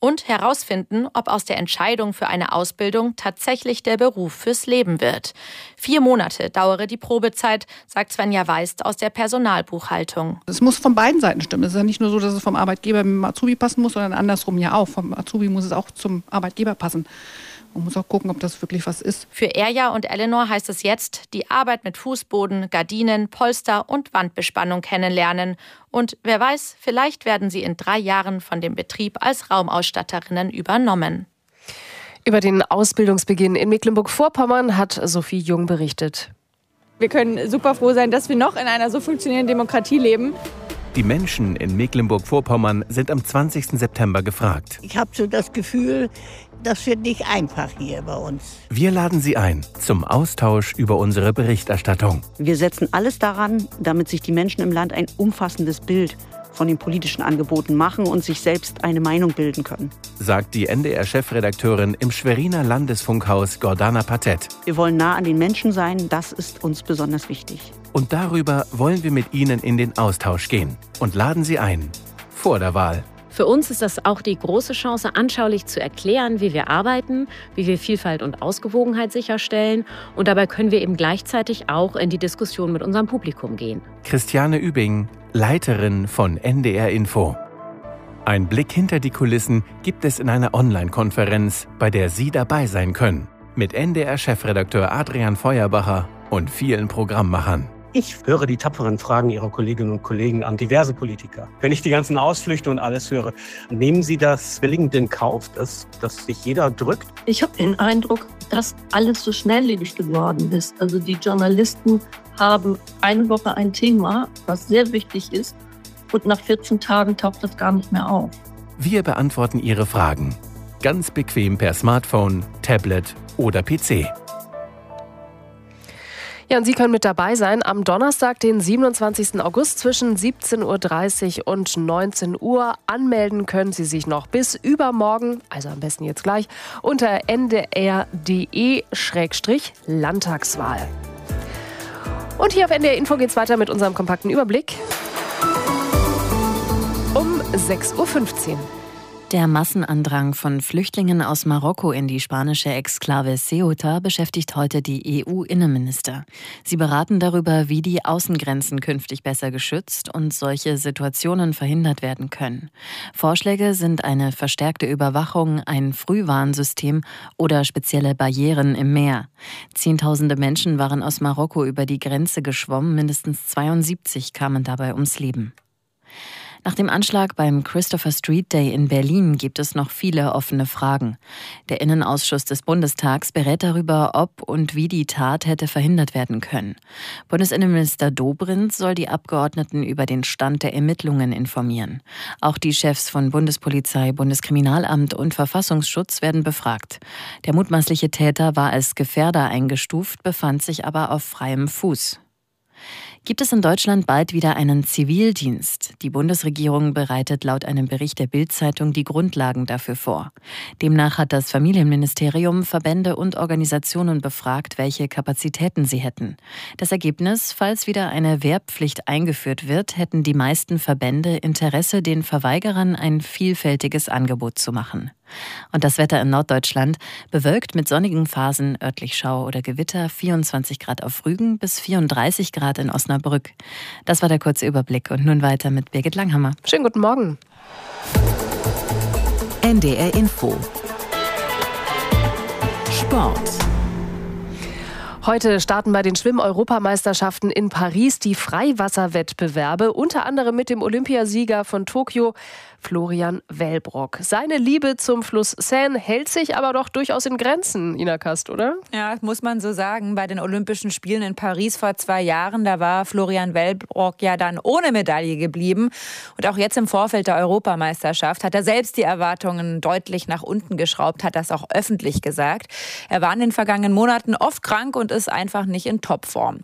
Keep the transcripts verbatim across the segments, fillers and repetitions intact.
und herausfinden, ob aus der Entscheidung für eine Ausbildung tatsächlich der Beruf fürs Leben wird. Vier Monate dauere die Probezeit, sagt Svenja Weist aus der Personalbuchhaltung. Es muss von beiden Seiten stimmen. Es ist ja nicht nur so, dass es vom Arbeitgeber mit dem Azubi passen muss, sondern andersrum ja auch. Vom Azubi muss es auch zum Arbeitgeber passen. Man muss auch gucken, ob das wirklich was ist. Für Erja und Eleanor heißt es jetzt, die Arbeit mit Fußboden, Gardinen, Polster und Wandbespannung kennenlernen. Und wer weiß, vielleicht werden sie in drei Jahren von dem Betrieb als Raumausstatterinnen übernommen. Über den Ausbildungsbeginn in Mecklenburg-Vorpommern hat Sophie Jung berichtet. Wir können super froh sein, dass wir noch in einer so funktionierenden Demokratie leben. Die Menschen in Mecklenburg-Vorpommern sind am zwanzigsten September gefragt. Ich habe so das Gefühl, das wird nicht einfach hier bei uns. Wir laden Sie ein zum Austausch über unsere Berichterstattung. Wir setzen alles daran, damit sich die Menschen im Land ein umfassendes Bild von den politischen Angeboten machen und sich selbst eine Meinung bilden können. Sagt die N D R-Chefredakteurin im Schweriner Landesfunkhaus Gordana Patett. Wir wollen nah an den Menschen sein, das ist uns besonders wichtig. Und darüber wollen wir mit Ihnen in den Austausch gehen und laden Sie ein vor der Wahl. Für uns ist das auch die große Chance, anschaulich zu erklären, wie wir arbeiten, wie wir Vielfalt und Ausgewogenheit sicherstellen. Und dabei können wir eben gleichzeitig auch in die Diskussion mit unserem Publikum gehen. Christiane Übing, Leiterin von N D R Info. Ein Blick hinter die Kulissen gibt es in einer Online-Konferenz, bei der Sie dabei sein können. Mit N D R-Chefredakteur Adrian Feuerbacher und vielen Programmmachern. Ich höre die tapferen Fragen Ihrer Kolleginnen und Kollegen an diverse Politiker. Wenn ich die ganzen Ausflüchte und alles höre, nehmen Sie das willigend in Kauf, dass, dass sich jeder drückt? Ich habe den Eindruck, dass alles so schnelllebig geworden ist. Also die Journalisten haben eine Woche ein Thema, was sehr wichtig ist, und nach vierzehn Tagen taucht das gar nicht mehr auf. Wir beantworten Ihre Fragen. Ganz bequem per Smartphone, Tablet oder P C. Ja, und Sie können mit dabei sein am Donnerstag, den siebenundzwanzigsten August zwischen siebzehn Uhr dreißig und neunzehn Uhr. Anmelden können Sie sich noch bis übermorgen, also am besten jetzt gleich, unter n d r punkt d e slash Landtagswahl. Und hier auf N D R Info geht's weiter mit unserem kompakten Überblick um sechs Uhr fünfzehn. Der Massenandrang von Flüchtlingen aus Marokko in die spanische Exklave Ceuta beschäftigt heute die E U-Innenminister. Sie beraten darüber, wie die Außengrenzen künftig besser geschützt und solche Situationen verhindert werden können. Vorschläge sind eine verstärkte Überwachung, ein Frühwarnsystem oder spezielle Barrieren im Meer. Zehntausende Menschen waren aus Marokko über die Grenze geschwommen, mindestens zweiundsiebzig kamen dabei ums Leben. Nach dem Anschlag beim Christopher Street Day in Berlin gibt es noch viele offene Fragen. Der Innenausschuss des Bundestags berät darüber, ob und wie die Tat hätte verhindert werden können. Bundesinnenminister Dobrindt soll die Abgeordneten über den Stand der Ermittlungen informieren. Auch die Chefs von Bundespolizei, Bundeskriminalamt und Verfassungsschutz werden befragt. Der mutmaßliche Täter war als Gefährder eingestuft, befand sich aber auf freiem Fuß. Gibt es in Deutschland bald wieder einen Zivildienst? Die Bundesregierung bereitet laut einem Bericht der Bild-Zeitung die Grundlagen dafür vor. Demnach hat das Familienministerium Verbände und Organisationen befragt, welche Kapazitäten sie hätten. Das Ergebnis: Falls wieder eine Wehrpflicht eingeführt wird, hätten die meisten Verbände Interesse, den Verweigerern ein vielfältiges Angebot zu machen. Und das Wetter in Norddeutschland: bewölkt mit sonnigen Phasen, örtlich Schauer oder Gewitter, vierundzwanzig Grad auf Rügen bis vierunddreißig Grad in Osnabrück. Das war der kurze Überblick und nun weiter mit Birgit Langhammer. Schönen guten Morgen. N D R Info. Sport. Heute starten bei den Schwimm-Europameisterschaften in Paris die Freiwasserwettbewerbe, unter anderem mit dem Olympiasieger von Tokio, Florian Wellbrock. Seine Liebe zum Fluss Seine hält sich aber doch durchaus in Grenzen, Ina Kast, oder? Ja, muss man so sagen. Bei den Olympischen Spielen in Paris vor zwei Jahren, da war Florian Wellbrock ja dann ohne Medaille geblieben. Und auch jetzt im Vorfeld der Europameisterschaft hat er selbst die Erwartungen deutlich nach unten geschraubt, hat das auch öffentlich gesagt. Er war in den vergangenen Monaten oft krank und ist einfach nicht in Topform.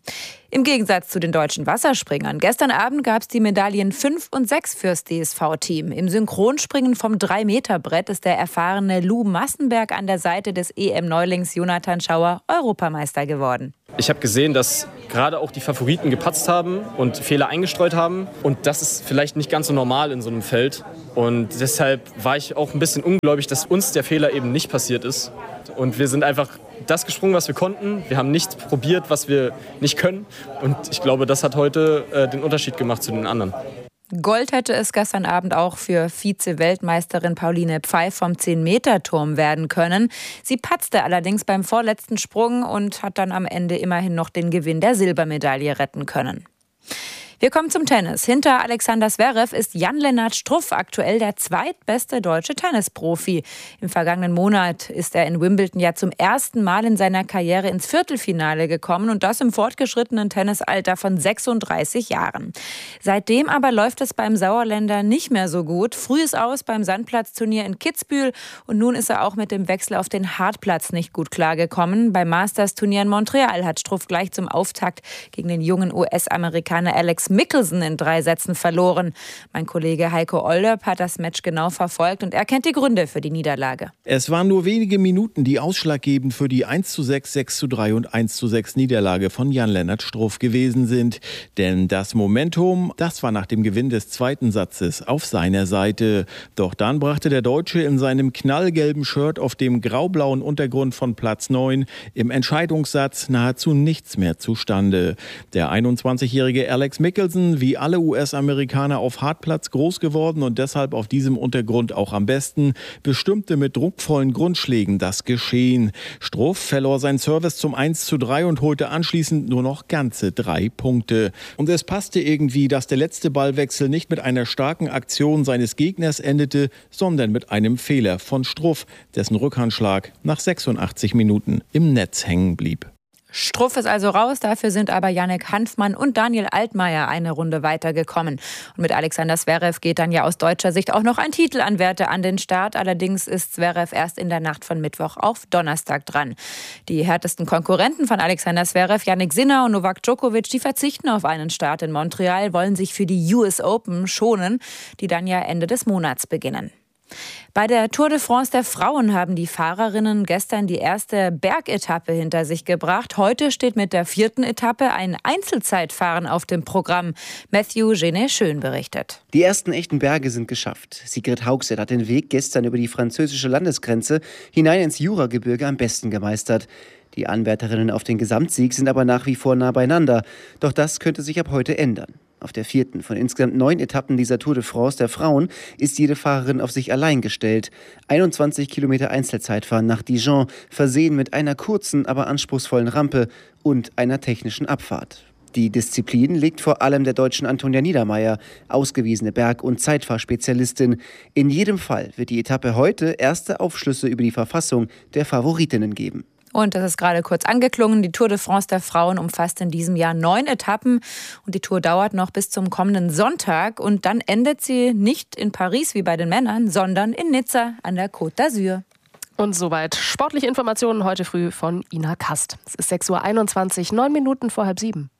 Im Gegensatz zu den deutschen Wasserspringern. Gestern Abend gab es die Medaillen fünf und sechs fürs D S V-Team. Im Synchronspringen vom drei Meter Brett ist der erfahrene Lou Massenberg an der Seite des E M-Neulings Jonathan Schauer Europameister geworden. Ich habe gesehen, dass gerade auch die Favoriten gepatzt haben und Fehler eingestreut haben. Und das ist vielleicht nicht ganz so normal in so einem Feld. Und deshalb war ich auch ein bisschen ungläubig, dass uns der Fehler eben nicht passiert ist. Und wir sind einfach das gesprungen, was wir konnten. Wir haben nichts probiert, was wir nicht können. Und ich glaube, das hat heute äh, den Unterschied gemacht zu den anderen. Gold hätte es gestern Abend auch für Vize-Weltmeisterin Pauline Pfeif vom zehn Meter Turm werden können. Sie patzte allerdings beim vorletzten Sprung und hat dann am Ende immerhin noch den Gewinn der Silbermedaille retten können. Wir kommen zum Tennis. Hinter Alexander Zverev ist Jan-Lennart Struff aktuell der zweitbeste deutsche Tennisprofi. Im vergangenen Monat ist er in Wimbledon ja zum ersten Mal in seiner Karriere ins Viertelfinale gekommen und das im fortgeschrittenen Tennisalter von sechsunddreißig Jahren. Seitdem aber läuft es beim Sauerländer nicht mehr so gut. Frühes Aus beim Sandplatzturnier in Kitzbühel und nun ist er auch mit dem Wechsel auf den Hartplatz nicht gut klargekommen. Beim Masters-Turnier in Montreal hat Struff gleich zum Auftakt gegen den jungen U S-Amerikaner Alex Mickelson in drei Sätzen verloren. Mein Kollege Heiko Olderb hat das Match genau verfolgt und er kennt die Gründe für die Niederlage. Es waren nur wenige Minuten, die ausschlaggebend für die eins zu sechs, sechs zu drei und eins zu sechs Niederlage von Jan-Lennart Struff gewesen sind. Denn das Momentum, das war nach dem Gewinn des zweiten Satzes auf seiner Seite. Doch dann brachte der Deutsche in seinem knallgelben Shirt auf dem graublauen Untergrund von Platz neun im Entscheidungssatz nahezu nichts mehr zustande. Der einundzwanzigjährige Alex Mickelson, wie alle U S-Amerikaner auf Hartplatz groß geworden und deshalb auf diesem Untergrund auch am besten, bestimmte mit druckvollen Grundschlägen das Geschehen. Struff verlor sein Service zum eins zu drei und holte anschließend nur noch ganze drei Punkte. Und es passte irgendwie, dass der letzte Ballwechsel nicht mit einer starken Aktion seines Gegners endete, sondern mit einem Fehler von Struff, dessen Rückhandschlag nach sechsundachtzig Minuten im Netz hängen blieb. Struff ist also raus, dafür sind aber Jannik Hanfmann und Daniel Altmaier eine Runde weitergekommen. Und mit Alexander Zverev geht dann ja aus deutscher Sicht auch noch ein Titelanwärter an den Start. Allerdings ist Zverev erst in der Nacht von Mittwoch auf Donnerstag dran. Die härtesten Konkurrenten von Alexander Zverev, Jannik Sinner und Novak Djokovic, die verzichten auf einen Start in Montreal, wollen sich für die U S Open schonen, die dann ja Ende des Monats beginnen. Bei der Tour de France der Frauen haben die Fahrerinnen gestern die erste Bergetappe hinter sich gebracht. Heute steht mit der vierten Etappe ein Einzelzeitfahren auf dem Programm. Matthew Genet-Schön berichtet. Die ersten echten Berge sind geschafft. Sigrid Hauxet hat den Weg gestern über die französische Landesgrenze hinein ins Juragebirge am besten gemeistert. Die Anwärterinnen auf den Gesamtsieg sind aber nach wie vor nah beieinander. Doch das könnte sich ab heute ändern. Auf der vierten von insgesamt neun Etappen dieser Tour de France der Frauen ist jede Fahrerin auf sich allein gestellt. einundzwanzig Kilometer Einzelzeitfahren nach Dijon, versehen mit einer kurzen, aber anspruchsvollen Rampe und einer technischen Abfahrt. Die Disziplin liegt vor allem der Deutschen Antonia Niedermeier, ausgewiesene Berg- und Zeitfahrspezialistin. In jedem Fall wird die Etappe heute erste Aufschlüsse über die Verfassung der Favoritinnen geben. Und das ist gerade kurz angeklungen. Die Tour de France der Frauen umfasst in diesem Jahr neun Etappen. Und die Tour dauert noch bis zum kommenden Sonntag. Und dann endet sie nicht in Paris wie bei den Männern, sondern in Nizza an der Côte d'Azur. Und soweit sportliche Informationen heute früh von Ina Kast. Es ist sechs Uhr einundzwanzig, neun Minuten vor halb sieben.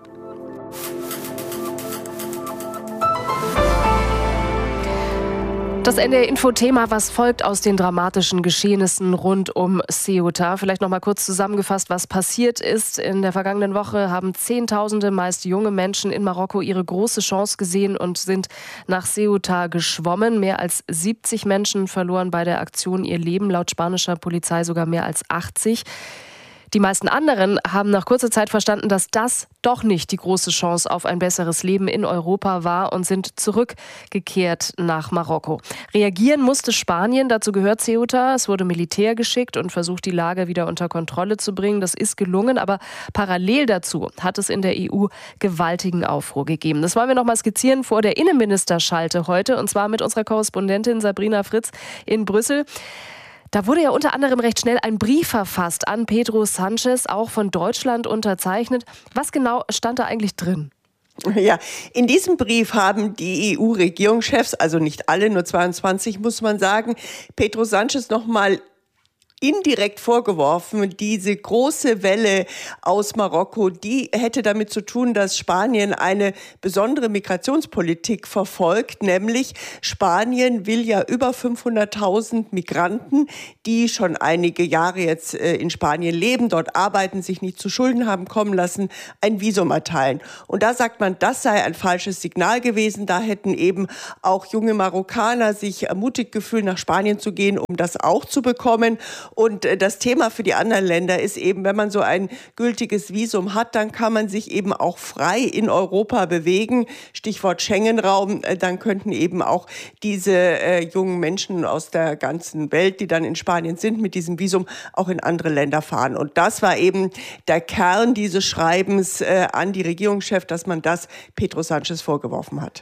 Das N D R-Info-Thema, was folgt aus den dramatischen Geschehnissen rund um Ceuta. Vielleicht noch mal kurz zusammengefasst, was passiert ist. In der vergangenen Woche haben Zehntausende, meist junge Menschen in Marokko ihre große Chance gesehen und sind nach Ceuta geschwommen. Mehr als siebzig Menschen verloren bei der Aktion ihr Leben, laut spanischer Polizei sogar mehr als achtzig. Die meisten anderen haben nach kurzer Zeit verstanden, dass das doch nicht die große Chance auf ein besseres Leben in Europa war und sind zurückgekehrt nach Marokko. Reagieren musste Spanien, dazu gehört Ceuta. Es wurde Militär geschickt und versucht, die Lage wieder unter Kontrolle zu bringen. Das ist gelungen, aber parallel dazu hat es in der E U gewaltigen Aufruhr gegeben. Das wollen wir noch mal skizzieren vor der Innenministerschalte heute, und zwar mit unserer Korrespondentin Sabrina Fritz in Brüssel. Da wurde ja unter anderem recht schnell ein Brief verfasst an Pedro Sánchez, auch von Deutschland unterzeichnet. Was genau stand da eigentlich drin? Ja, in diesem Brief haben die E U-Regierungschefs, also nicht alle, nur zweiundzwanzig muss man sagen, Pedro Sánchez nochmal indirekt vorgeworfen, diese große Welle aus Marokko, die hätte damit zu tun, dass Spanien eine besondere Migrationspolitik verfolgt, nämlich Spanien will ja über fünfhunderttausend Migranten, die schon einige Jahre jetzt in Spanien leben, dort arbeiten, sich nicht zu Schulden haben kommen lassen, ein Visum erteilen. Und da sagt man, das sei ein falsches Signal gewesen. Da hätten eben auch junge Marokkaner sich ermutigt gefühlt, nach Spanien zu gehen, um das auch zu bekommen. Und das Thema für die anderen Länder ist eben, wenn man so ein gültiges Visum hat, dann kann man sich eben auch frei in Europa bewegen. Stichwort Schengen-Raum. Dann könnten eben auch diese äh, jungen Menschen aus der ganzen Welt, die dann in Spanien sind, mit diesem Visum auch in andere Länder fahren. Und das war eben der Kern dieses Schreibens äh, an die Regierungschefs, dass man das Pedro Sánchez vorgeworfen hat.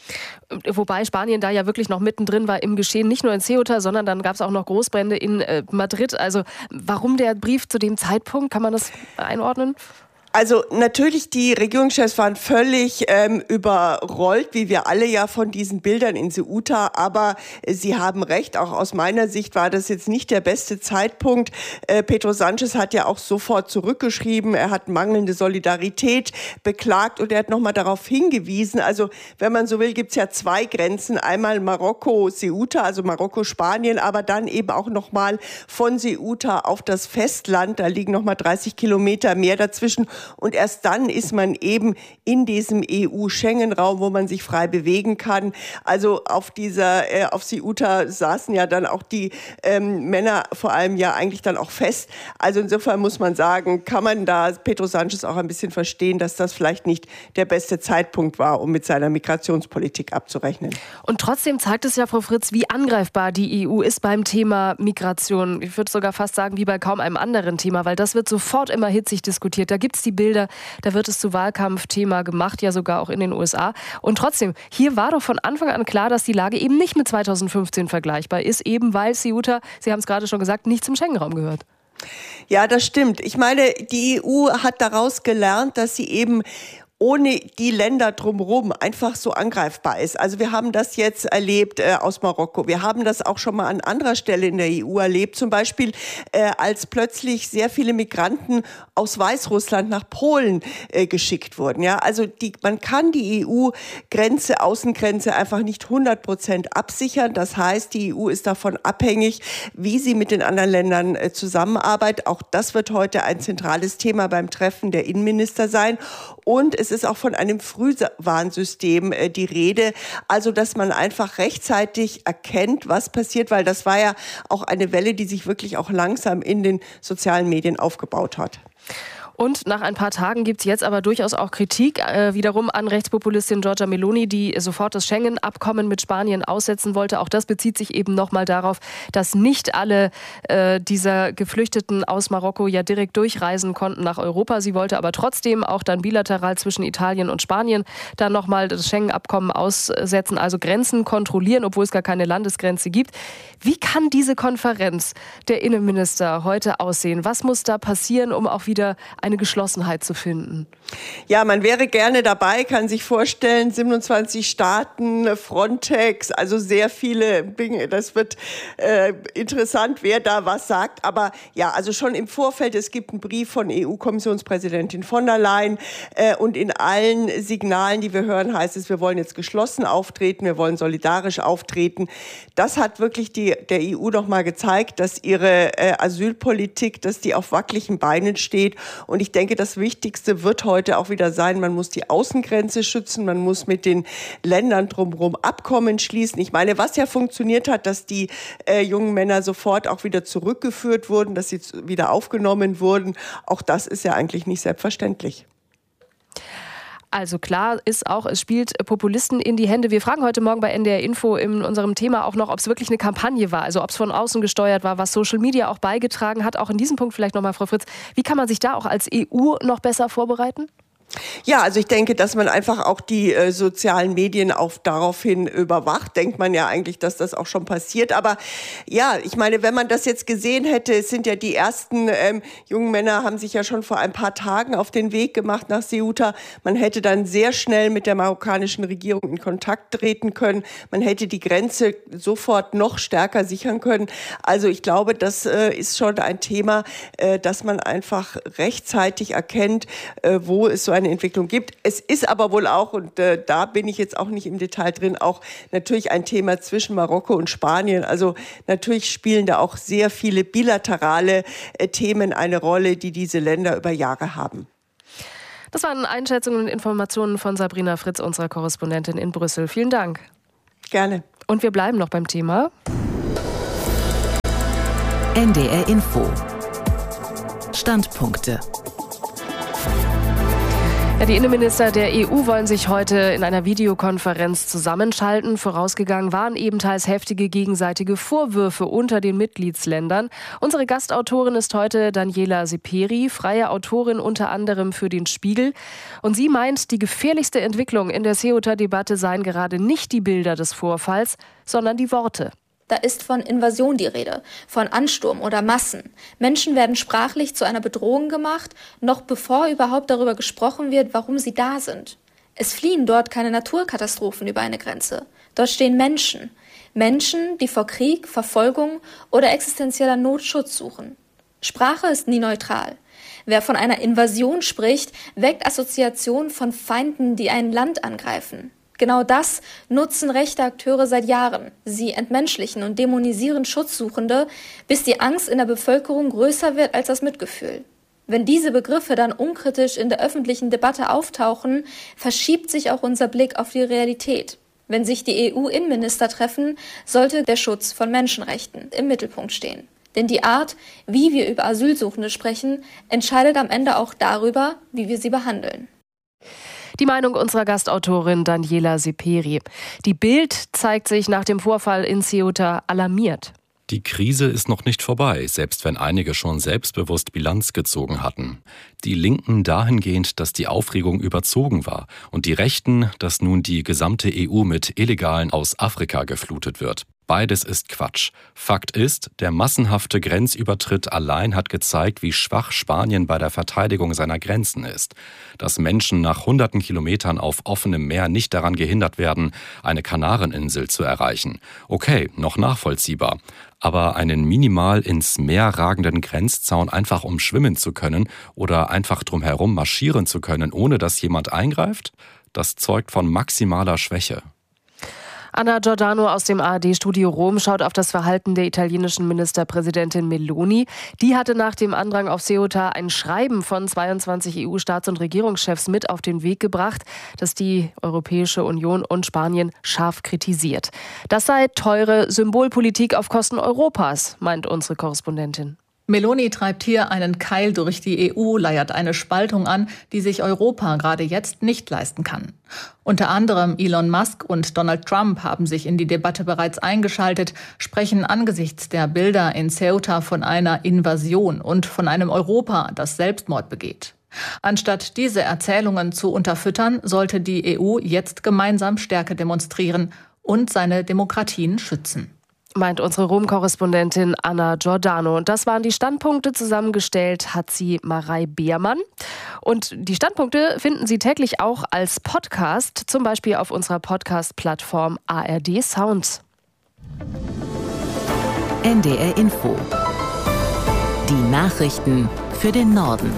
Wobei Spanien da ja wirklich noch mittendrin war im Geschehen, nicht nur in Ceuta, sondern dann gab es auch noch Großbrände in äh, Madrid. Also warum der Brief zu dem Zeitpunkt, kann man das einordnen? Also natürlich, die Regierungschefs waren völlig ähm, überrollt, wie wir alle ja von diesen Bildern in Ceuta. Aber äh, Sie haben recht, auch aus meiner Sicht war das jetzt nicht der beste Zeitpunkt. Äh, Pedro Sánchez hat ja auch sofort zurückgeschrieben. Er hat mangelnde Solidarität beklagt und er hat nochmal darauf hingewiesen. Also wenn man so will, gibt's ja zwei Grenzen. Einmal Marokko-Ceuta, also Marokko-Spanien, aber dann eben auch nochmal von Ceuta auf das Festland. Da liegen nochmal dreißig Kilometer mehr dazwischen. Und erst dann ist man eben in diesem E U-Schengen-Raum, wo man sich frei bewegen kann. Also auf dieser, äh, auf Ceuta saßen ja dann auch die ähm, Männer vor allem ja eigentlich dann auch fest. Also insofern muss man sagen, kann man da Pedro Sánchez auch ein bisschen verstehen, dass das vielleicht nicht der beste Zeitpunkt war, um mit seiner Migrationspolitik abzurechnen. Und trotzdem zeigt es ja, Frau Fritz, wie angreifbar die E U ist beim Thema Migration. Ich würde sogar fast sagen, wie bei kaum einem anderen Thema, weil das wird sofort immer hitzig diskutiert. Da gibt es die Bilder, da wird es zu Wahlkampfthema gemacht, ja sogar auch in den U S A. Und trotzdem, hier war doch von Anfang an klar, dass die Lage eben nicht mit zweitausendfünfzehn vergleichbar ist, eben weil Ceuta, Sie haben es gerade schon gesagt, nicht zum Schengen-Raum gehört. Ja, das stimmt. Ich meine, die E U hat daraus gelernt, dass sie eben ohne die Länder drumherum einfach so angreifbar ist. Also wir haben das jetzt erlebt äh, aus Marokko. Wir haben das auch schon mal an anderer Stelle in der E U erlebt. Zum Beispiel, äh, als plötzlich sehr viele Migranten aus Weißrussland nach Polen äh, geschickt wurden. Ja, also die, man kann die E U-Grenze, Außengrenze einfach nicht hundert Prozent absichern. Das heißt, die E U ist davon abhängig, wie sie mit den anderen Ländern äh, zusammenarbeitet. Auch das wird heute ein zentrales Thema beim Treffen der Innenminister sein. Und es ist auch von einem Frühwarnsystem äh, die Rede, also dass man einfach rechtzeitig erkennt, was passiert, weil das war ja auch eine Welle, die sich wirklich auch langsam in den sozialen Medien aufgebaut hat. Und nach ein paar Tagen gibt es jetzt aber durchaus auch Kritik äh, wiederum an Rechtspopulistin Giorgia Meloni, die sofort das Schengen-Abkommen mit Spanien aussetzen wollte. Auch das bezieht sich eben nochmal darauf, dass nicht alle äh, dieser Geflüchteten aus Marokko ja direkt durchreisen konnten nach Europa. Sie wollte aber trotzdem auch dann bilateral zwischen Italien und Spanien dann nochmal das Schengen-Abkommen aussetzen, also Grenzen kontrollieren, obwohl es gar keine Landesgrenze gibt. Wie kann diese Konferenz der Innenminister heute aussehen? Was muss da passieren, um auch wieder eine Geschlossenheit zu finden? Ja, man wäre gerne dabei, kann sich vorstellen, siebenundzwanzig Staaten, Frontex, also sehr viele Dinge. Das wird äh, interessant, wer da was sagt. Aber ja, also schon im Vorfeld, es gibt einen Brief von E U-Kommissionspräsidentin von der Leyen äh, und in allen Signalen, die wir hören, heißt es, wir wollen jetzt geschlossen auftreten, wir wollen solidarisch auftreten. Das hat wirklich die, der E U noch mal gezeigt, dass ihre äh, Asylpolitik, dass die auf wackeligen Beinen steht. Und ich denke, das Wichtigste wird heute auch wieder sein, man muss die Außengrenze schützen, man muss mit den Ländern drumherum Abkommen schließen. Ich meine, was ja funktioniert hat, dass die äh, jungen Männer sofort auch wieder zurückgeführt wurden, dass sie wieder aufgenommen wurden, auch das ist ja eigentlich nicht selbstverständlich. Also klar ist auch, es spielt Populisten in die Hände. Wir fragen heute Morgen bei N D R Info in unserem Thema auch noch, ob es wirklich eine Kampagne war, also ob es von außen gesteuert war, was Social Media auch beigetragen hat. Auch in diesem Punkt vielleicht nochmal, Frau Fritz, wie kann man sich da auch als E U noch besser vorbereiten? Ja, also ich denke, dass man einfach auch die äh, sozialen Medien auch daraufhin überwacht. Denkt man ja eigentlich, dass das auch schon passiert. Aber ja, ich meine, wenn man das jetzt gesehen hätte, es sind ja die ersten ähm, jungen Männer, haben sich ja schon vor ein paar Tagen auf den Weg gemacht nach Ceuta. Man hätte dann sehr schnell mit der marokkanischen Regierung in Kontakt treten können. Man hätte die Grenze sofort noch stärker sichern können. Also ich glaube, das äh, ist schon ein Thema, äh, dass man einfach rechtzeitig erkennt, äh, wo es so ein eine Entwicklung gibt. Es ist aber wohl auch, und äh, da bin ich jetzt auch nicht im Detail drin, auch natürlich ein Thema zwischen Marokko und Spanien. Also natürlich spielen da auch sehr viele bilaterale äh, Themen eine Rolle, die diese Länder über Jahre haben. Das waren Einschätzungen und Informationen von Sabrina Fritz, unserer Korrespondentin in Brüssel. Vielen Dank. Gerne. Und wir bleiben noch beim Thema. N D R Info. Standpunkte. Ja, die Innenminister der E U wollen sich heute in einer Videokonferenz zusammenschalten. Vorausgegangen waren eben teils heftige gegenseitige Vorwürfe unter den Mitgliedsländern. Unsere Gastautorin ist heute Daniela Seperi, freie Autorin unter anderem für den Spiegel. Und sie meint, die gefährlichste Entwicklung in der Ceuta-Debatte seien gerade nicht die Bilder des Vorfalls, sondern die Worte. Da ist von Invasion die Rede, von Ansturm oder Massen. Menschen werden sprachlich zu einer Bedrohung gemacht, noch bevor überhaupt darüber gesprochen wird, warum sie da sind. Es fliehen dort keine Naturkatastrophen über eine Grenze. Dort stehen Menschen. Menschen, die vor Krieg, Verfolgung oder existenzieller Not Schutz suchen. Sprache ist nie neutral. Wer von einer Invasion spricht, weckt Assoziationen von Feinden, die ein Land angreifen. Genau das nutzen rechte Akteure seit Jahren. Sie entmenschlichen und dämonisieren Schutzsuchende, bis die Angst in der Bevölkerung größer wird als das Mitgefühl. Wenn diese Begriffe dann unkritisch in der öffentlichen Debatte auftauchen, verschiebt sich auch unser Blick auf die Realität. Wenn sich die E U-Innenminister treffen, sollte der Schutz von Menschenrechten im Mittelpunkt stehen. Denn die Art, wie wir über Asylsuchende sprechen, entscheidet am Ende auch darüber, wie wir sie behandeln. Die Meinung unserer Gastautorin Daniela Seperi. Die Bild zeigt sich nach dem Vorfall in Ceuta alarmiert. Die Krise ist noch nicht vorbei, selbst wenn einige schon selbstbewusst Bilanz gezogen hatten. Die Linken dahingehend, dass die Aufregung überzogen war und die Rechten, dass nun die gesamte E U mit Illegalen aus Afrika geflutet wird. Beides ist Quatsch. Fakt ist, der massenhafte Grenzübertritt allein hat gezeigt, wie schwach Spanien bei der Verteidigung seiner Grenzen ist. Dass Menschen nach hunderten Kilometern auf offenem Meer nicht daran gehindert werden, eine Kanareninsel zu erreichen. Okay, noch nachvollziehbar. Aber einen minimal ins Meer ragenden Grenzzaun einfach umschwimmen zu können oder einfach drumherum marschieren zu können, ohne dass jemand eingreift, das zeugt von maximaler Schwäche. Anna Giordano aus dem A R D-Studio Rom schaut auf das Verhalten der italienischen Ministerpräsidentin Meloni. Die hatte nach dem Andrang auf Ceuta ein Schreiben von zweiundzwanzig E U-Staats- und Regierungschefs mit auf den Weg gebracht, das die Europäische Union und Spanien scharf kritisiert. Das sei teure Symbolpolitik auf Kosten Europas, meint unsere Korrespondentin. Meloni treibt hier einen Keil durch die E U, leiert eine Spaltung an, die sich Europa gerade jetzt nicht leisten kann. Unter anderem Elon Musk und Donald Trump haben sich in die Debatte bereits eingeschaltet, sprechen angesichts der Bilder in Ceuta von einer Invasion und von einem Europa, das Selbstmord begeht. Anstatt diese Erzählungen zu unterfüttern, sollte die E U jetzt gemeinsam Stärke demonstrieren und seine Demokratien schützen. Meint unsere Rom-Korrespondentin Anna Giordano. Und das waren die Standpunkte. Zusammengestellt hat sie Marei Beermann. Und die Standpunkte finden Sie täglich auch als Podcast, zum Beispiel auf unserer Podcast-Plattform A R D Sounds. N D R Info. Die Nachrichten für den Norden.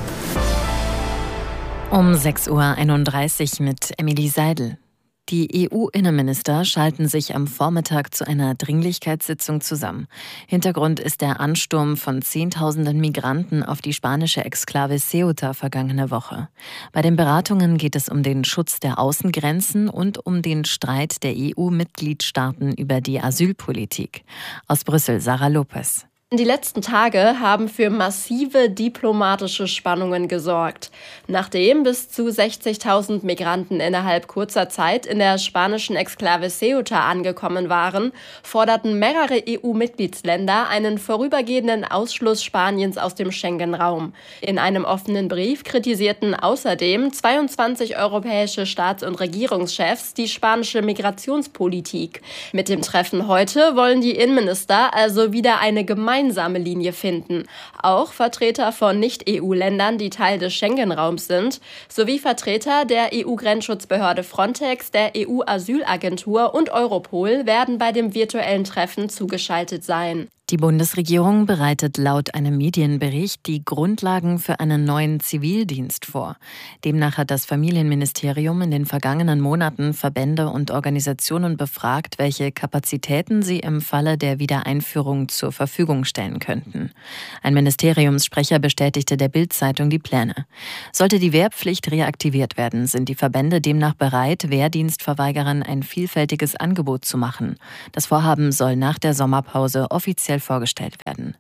Um sechs Uhr einunddreißig mit Emilie Seidel. Die E U-Innenminister schalten sich am Vormittag zu einer Dringlichkeitssitzung zusammen. Hintergrund ist der Ansturm von Zehntausenden Migranten auf die spanische Exklave Ceuta vergangene Woche. Bei den Beratungen geht es um den Schutz der Außengrenzen und um den Streit der E U-Mitgliedstaaten über die Asylpolitik. Aus Brüssel, Sarah Lopez. Die letzten Tage haben für massive diplomatische Spannungen gesorgt. Nachdem bis zu sechzigtausend Migranten innerhalb kurzer Zeit in der spanischen Exklave Ceuta angekommen waren, forderten mehrere E U-Mitgliedsländer einen vorübergehenden Ausschluss Spaniens aus dem Schengen-Raum. In einem offenen Brief kritisierten außerdem zweiundzwanzig europäische Staats- und Regierungschefs die spanische Migrationspolitik. Mit dem Treffen heute wollen die Innenminister also wieder eine gemeinsame gemeinsame Linie finden. Auch Vertreter von Nicht-E U-Ländern, die Teil des Schengen-Raums sind, sowie Vertreter der E U-Grenzschutzbehörde Frontex, der E U-Asylagentur und Europol werden bei dem virtuellen Treffen zugeschaltet sein. Die Bundesregierung bereitet laut einem Medienbericht die Grundlagen für einen neuen Zivildienst vor. Demnach hat das Familienministerium in den vergangenen Monaten Verbände und Organisationen befragt, welche Kapazitäten sie im Falle der Wiedereinführung zur Verfügung stellen könnten. Ein Ministeriumssprecher bestätigte der Bild-Zeitung die Pläne. Sollte die Wehrpflicht reaktiviert werden, sind die Verbände demnach bereit, Wehrdienstverweigerern ein vielfältiges Angebot zu machen. Das Vorhaben soll nach der Sommerpause offiziell vorgestellt werden.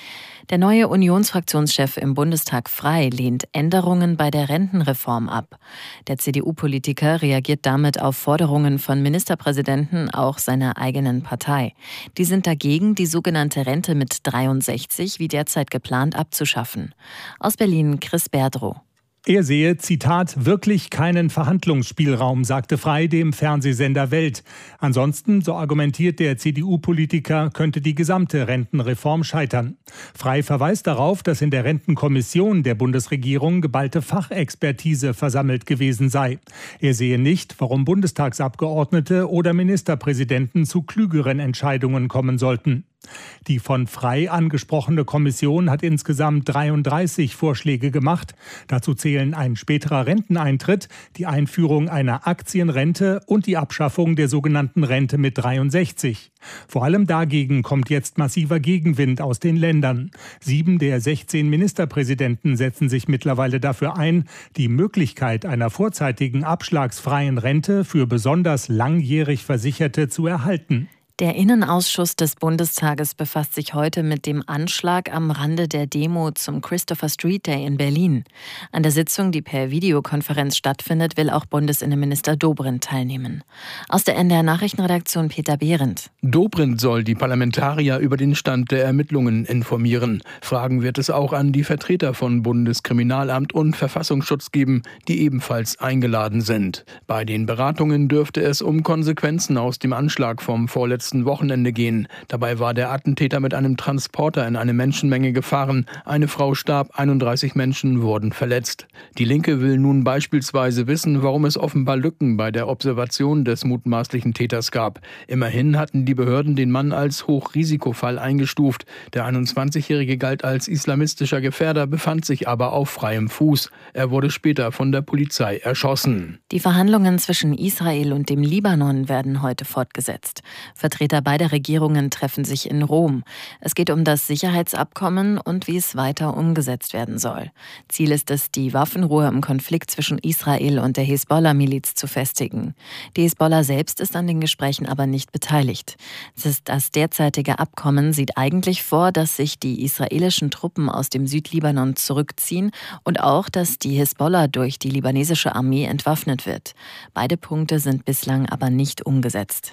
Der neue Unionsfraktionschef im Bundestag Frey lehnt Änderungen bei der Rentenreform ab. Der C D U-Politiker reagiert damit auf Forderungen von Ministerpräsidenten auch seiner eigenen Partei. Die sind dagegen, die sogenannte Rente mit dreiundsechzig wie derzeit geplant abzuschaffen. Aus Berlin Chris Berdrow. Er sehe, Zitat, wirklich keinen Verhandlungsspielraum, sagte Frey dem Fernsehsender Welt. Ansonsten, so argumentiert der C D U-Politiker, könnte die gesamte Rentenreform scheitern. Frey verweist darauf, dass in der Rentenkommission der Bundesregierung geballte Fachexpertise versammelt gewesen sei. Er sehe nicht, warum Bundestagsabgeordnete oder Ministerpräsidenten zu klügeren Entscheidungen kommen sollten. Die von Frey angesprochene Kommission hat insgesamt dreiunddreißig Vorschläge gemacht. Dazu zählen ein späterer Renteneintritt, die Einführung einer Aktienrente und die Abschaffung der sogenannten Rente mit dreiundsechzig. Vor allem dagegen kommt jetzt massiver Gegenwind aus den Ländern. Sieben der sechzehn Ministerpräsidenten setzen sich mittlerweile dafür ein, die Möglichkeit einer vorzeitigen abschlagsfreien Rente für besonders langjährig Versicherte zu erhalten. Der Innenausschuss des Bundestages befasst sich heute mit dem Anschlag am Rande der Demo zum Christopher Street Day in Berlin. An der Sitzung, die per Videokonferenz stattfindet, will auch Bundesinnenminister Dobrindt teilnehmen. Aus der N D R-Nachrichtenredaktion Peter Behrendt. Dobrindt soll die Parlamentarier über den Stand der Ermittlungen informieren. Fragen wird es auch an die Vertreter von Bundeskriminalamt und Verfassungsschutz geben, die ebenfalls eingeladen sind. Bei den Beratungen dürfte es um Konsequenzen aus dem Anschlag vom vorletzten Wochenende gehen. Dabei war der Attentäter mit einem Transporter in eine Menschenmenge gefahren. Eine Frau starb, einunddreißig Menschen wurden verletzt. Die Linke will nun beispielsweise wissen, warum es offenbar Lücken bei der Observation des mutmaßlichen Täters gab. Immerhin hatten die Behörden den Mann als Hochrisikofall eingestuft. Der einundzwanzigjährige galt als islamistischer Gefährder, befand sich aber auf freiem Fuß. Er wurde später von der Polizei erschossen. Die Verhandlungen zwischen Israel und dem Libanon werden heute fortgesetzt. Vertreter beider Regierungen treffen sich in Rom. Es geht um das Sicherheitsabkommen und wie es weiter umgesetzt werden soll. Ziel ist es, die Waffenruhe im Konflikt zwischen Israel und der Hisbollah-Miliz zu festigen. Die Hisbollah selbst ist an den Gesprächen aber nicht beteiligt. Das derzeitige Abkommen sieht eigentlich vor, dass sich die israelischen Truppen aus dem Südlibanon zurückziehen und auch, dass die Hisbollah durch die libanesische Armee entwaffnet wird. Beide Punkte sind bislang aber nicht umgesetzt.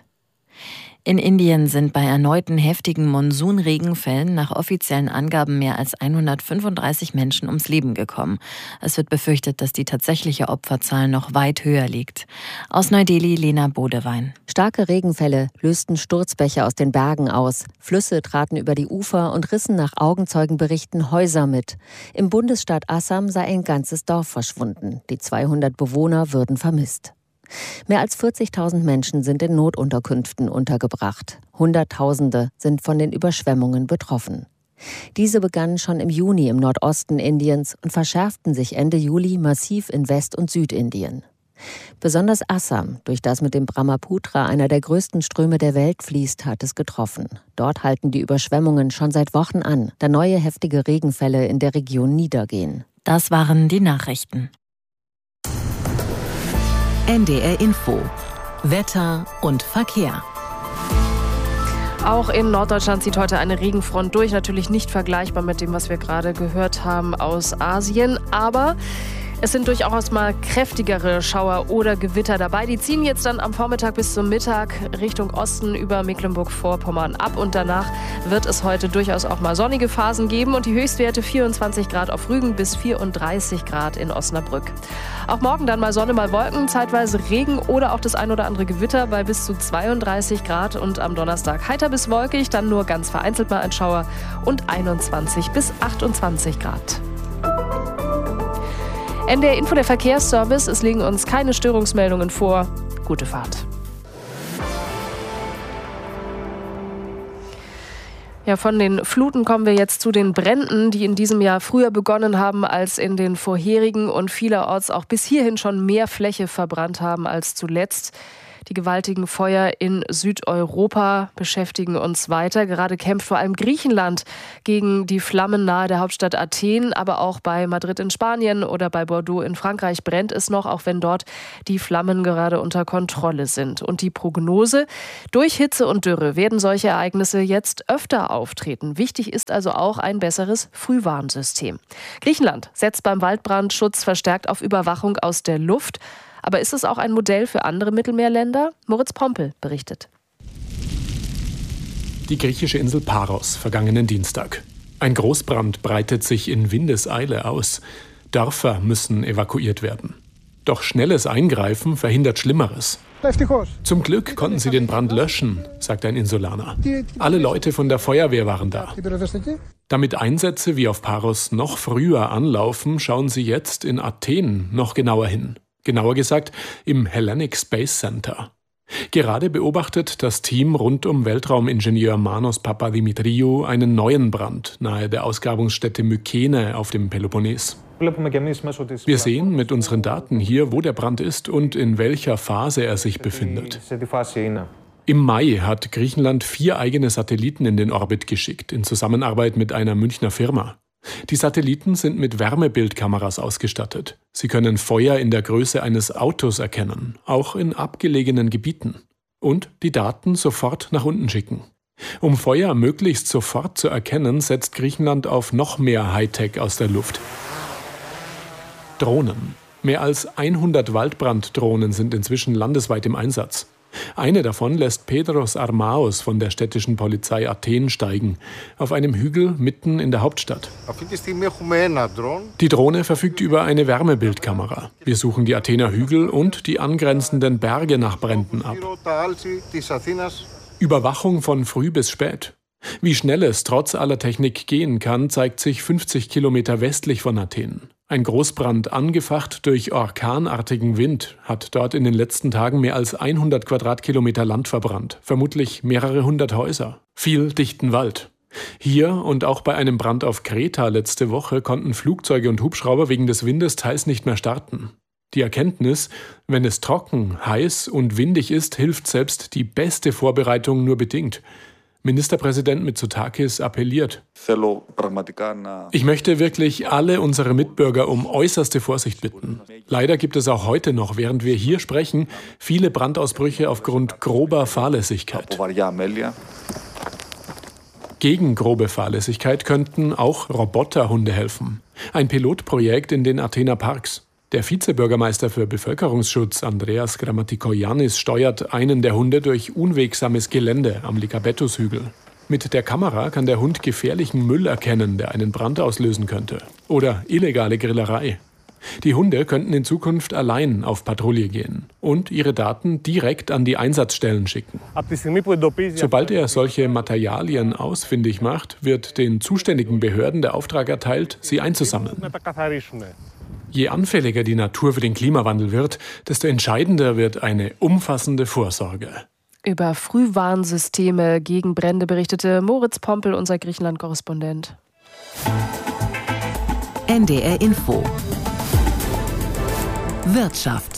In Indien sind bei erneuten heftigen Monsunregenfällen nach offiziellen Angaben mehr als hundertfünfunddreißig Menschen ums Leben gekommen. Es wird befürchtet, dass die tatsächliche Opferzahl noch weit höher liegt. Aus Neu-Delhi Lena Bodewein. Starke Regenfälle lösten Sturzbäche aus den Bergen aus. Flüsse traten über die Ufer und rissen nach Augenzeugenberichten Häuser mit. Im Bundesstaat Assam sei ein ganzes Dorf verschwunden. Die zweihundert Bewohner würden vermisst. Mehr als vierzigtausend Menschen sind in Notunterkünften untergebracht. Hunderttausende sind von den Überschwemmungen betroffen. Diese begannen schon im Juni im Nordosten Indiens und verschärften sich Ende Juli massiv in West- und Südindien. Besonders Assam, durch das mit dem Brahmaputra einer der größten Ströme der Welt fließt, hat es getroffen. Dort halten die Überschwemmungen schon seit Wochen an, da neue heftige Regenfälle in der Region niedergehen. Das waren die Nachrichten. N D R Info. Wetter und Verkehr. Auch in Norddeutschland zieht heute eine Regenfront durch. Natürlich nicht vergleichbar mit dem, was wir gerade gehört haben aus Asien. Aber es sind durchaus mal kräftigere Schauer oder Gewitter dabei. Die ziehen jetzt dann am Vormittag bis zum Mittag Richtung Osten über Mecklenburg-Vorpommern ab. Und danach wird es heute durchaus auch mal sonnige Phasen geben. Und die Höchstwerte vierundzwanzig Grad auf Rügen bis vierunddreißig Grad in Osnabrück. Auch morgen dann mal Sonne, mal Wolken, zeitweise Regen oder auch das ein oder andere Gewitter bei bis zu zweiunddreißig Grad. Und am Donnerstag heiter bis wolkig, dann nur ganz vereinzelt mal ein Schauer und einundzwanzig bis achtundzwanzig Grad. N D R Info, der Verkehrsservice. Es liegen uns keine Störungsmeldungen vor. Gute Fahrt. Ja, von den Fluten kommen wir jetzt zu den Bränden, die in diesem Jahr früher begonnen haben als in den vorherigen und vielerorts auch bis hierhin schon mehr Fläche verbrannt haben als zuletzt. Die gewaltigen Feuer in Südeuropa beschäftigen uns weiter. Gerade kämpft vor allem Griechenland gegen die Flammen nahe der Hauptstadt Athen. Aber auch bei Madrid in Spanien oder bei Bordeaux in Frankreich brennt es noch, auch wenn dort die Flammen gerade unter Kontrolle sind. Und die Prognose: Durch Hitze und Dürre werden solche Ereignisse jetzt öfter auftreten. Wichtig ist also auch ein besseres Frühwarnsystem. Griechenland setzt beim Waldbrandschutz verstärkt auf Überwachung aus der Luft. Aber ist es auch ein Modell für andere Mittelmeerländer? Moritz Pompel berichtet. Die griechische Insel Paros, vergangenen Dienstag. Ein Großbrand breitet sich in Windeseile aus. Dörfer müssen evakuiert werden. Doch schnelles Eingreifen verhindert Schlimmeres. Zum Glück konnten sie den Brand löschen, sagt ein Insulaner. Alle Leute von der Feuerwehr waren da. Damit Einsätze wie auf Paros noch früher anlaufen, schauen sie jetzt in Athen noch genauer hin. Genauer gesagt im Hellenic Space Center. Gerade beobachtet das Team rund um Weltraumingenieur Manos Papadimitriou einen neuen Brand nahe der Ausgrabungsstätte Mykene auf dem Peloponnes. Wir sehen mit unseren Daten hier, wo der Brand ist und in welcher Phase er sich befindet. Im Mai hat Griechenland vier eigene Satelliten in den Orbit geschickt, in Zusammenarbeit mit einer Münchner Firma. Die Satelliten sind mit Wärmebildkameras ausgestattet. Sie können Feuer in der Größe eines Autos erkennen, auch in abgelegenen Gebieten. Und die Daten sofort nach unten schicken. Um Feuer möglichst sofort zu erkennen, setzt Griechenland auf noch mehr Hightech aus der Luft. Drohnen. Mehr als hundert Waldbranddrohnen sind inzwischen landesweit im Einsatz. Eine davon lässt Pedros Armaos von der städtischen Polizei Athen steigen, auf einem Hügel mitten in der Hauptstadt. Die Drohne verfügt über eine Wärmebildkamera. Wir suchen die Athener Hügel und die angrenzenden Berge nach Bränden ab. Überwachung von früh bis spät. Wie schnell es trotz aller Technik gehen kann, zeigt sich fünfzig Kilometer westlich von Athen. Ein Großbrand, angefacht durch orkanartigen Wind, hat dort in den letzten Tagen mehr als hundert Quadratkilometer Land verbrannt, vermutlich mehrere hundert Häuser, viel dichten Wald. Hier und auch bei einem Brand auf Kreta letzte Woche konnten Flugzeuge und Hubschrauber wegen des Windes teils nicht mehr starten. Die Erkenntnis, wenn es trocken, heiß und windig ist, hilft selbst die beste Vorbereitung nur bedingt. Ministerpräsident Mitsotakis appelliert: Ich möchte wirklich alle unsere Mitbürger um äußerste Vorsicht bitten. Leider gibt es auch heute noch, während wir hier sprechen, viele Brandausbrüche aufgrund grober Fahrlässigkeit. Gegen grobe Fahrlässigkeit könnten auch Roboterhunde helfen. Ein Pilotprojekt in den Athener Parks. Der Vizebürgermeister für Bevölkerungsschutz, Andreas Grammatikoyannis, steuert einen der Hunde durch unwegsames Gelände am Likabetus-Hügel. Mit der Kamera kann der Hund gefährlichen Müll erkennen, der einen Brand auslösen könnte. Oder illegale Grillerei. Die Hunde könnten in Zukunft allein auf Patrouille gehen und ihre Daten direkt an die Einsatzstellen schicken. Sobald er solche Materialien ausfindig macht, wird den zuständigen Behörden der Auftrag erteilt, sie einzusammeln. Je anfälliger die Natur für den Klimawandel wird, desto entscheidender wird eine umfassende Vorsorge. Über Frühwarnsysteme gegen Brände berichtete Moritz Pompel, unser Griechenland-Korrespondent. N D R Info. Wirtschaft.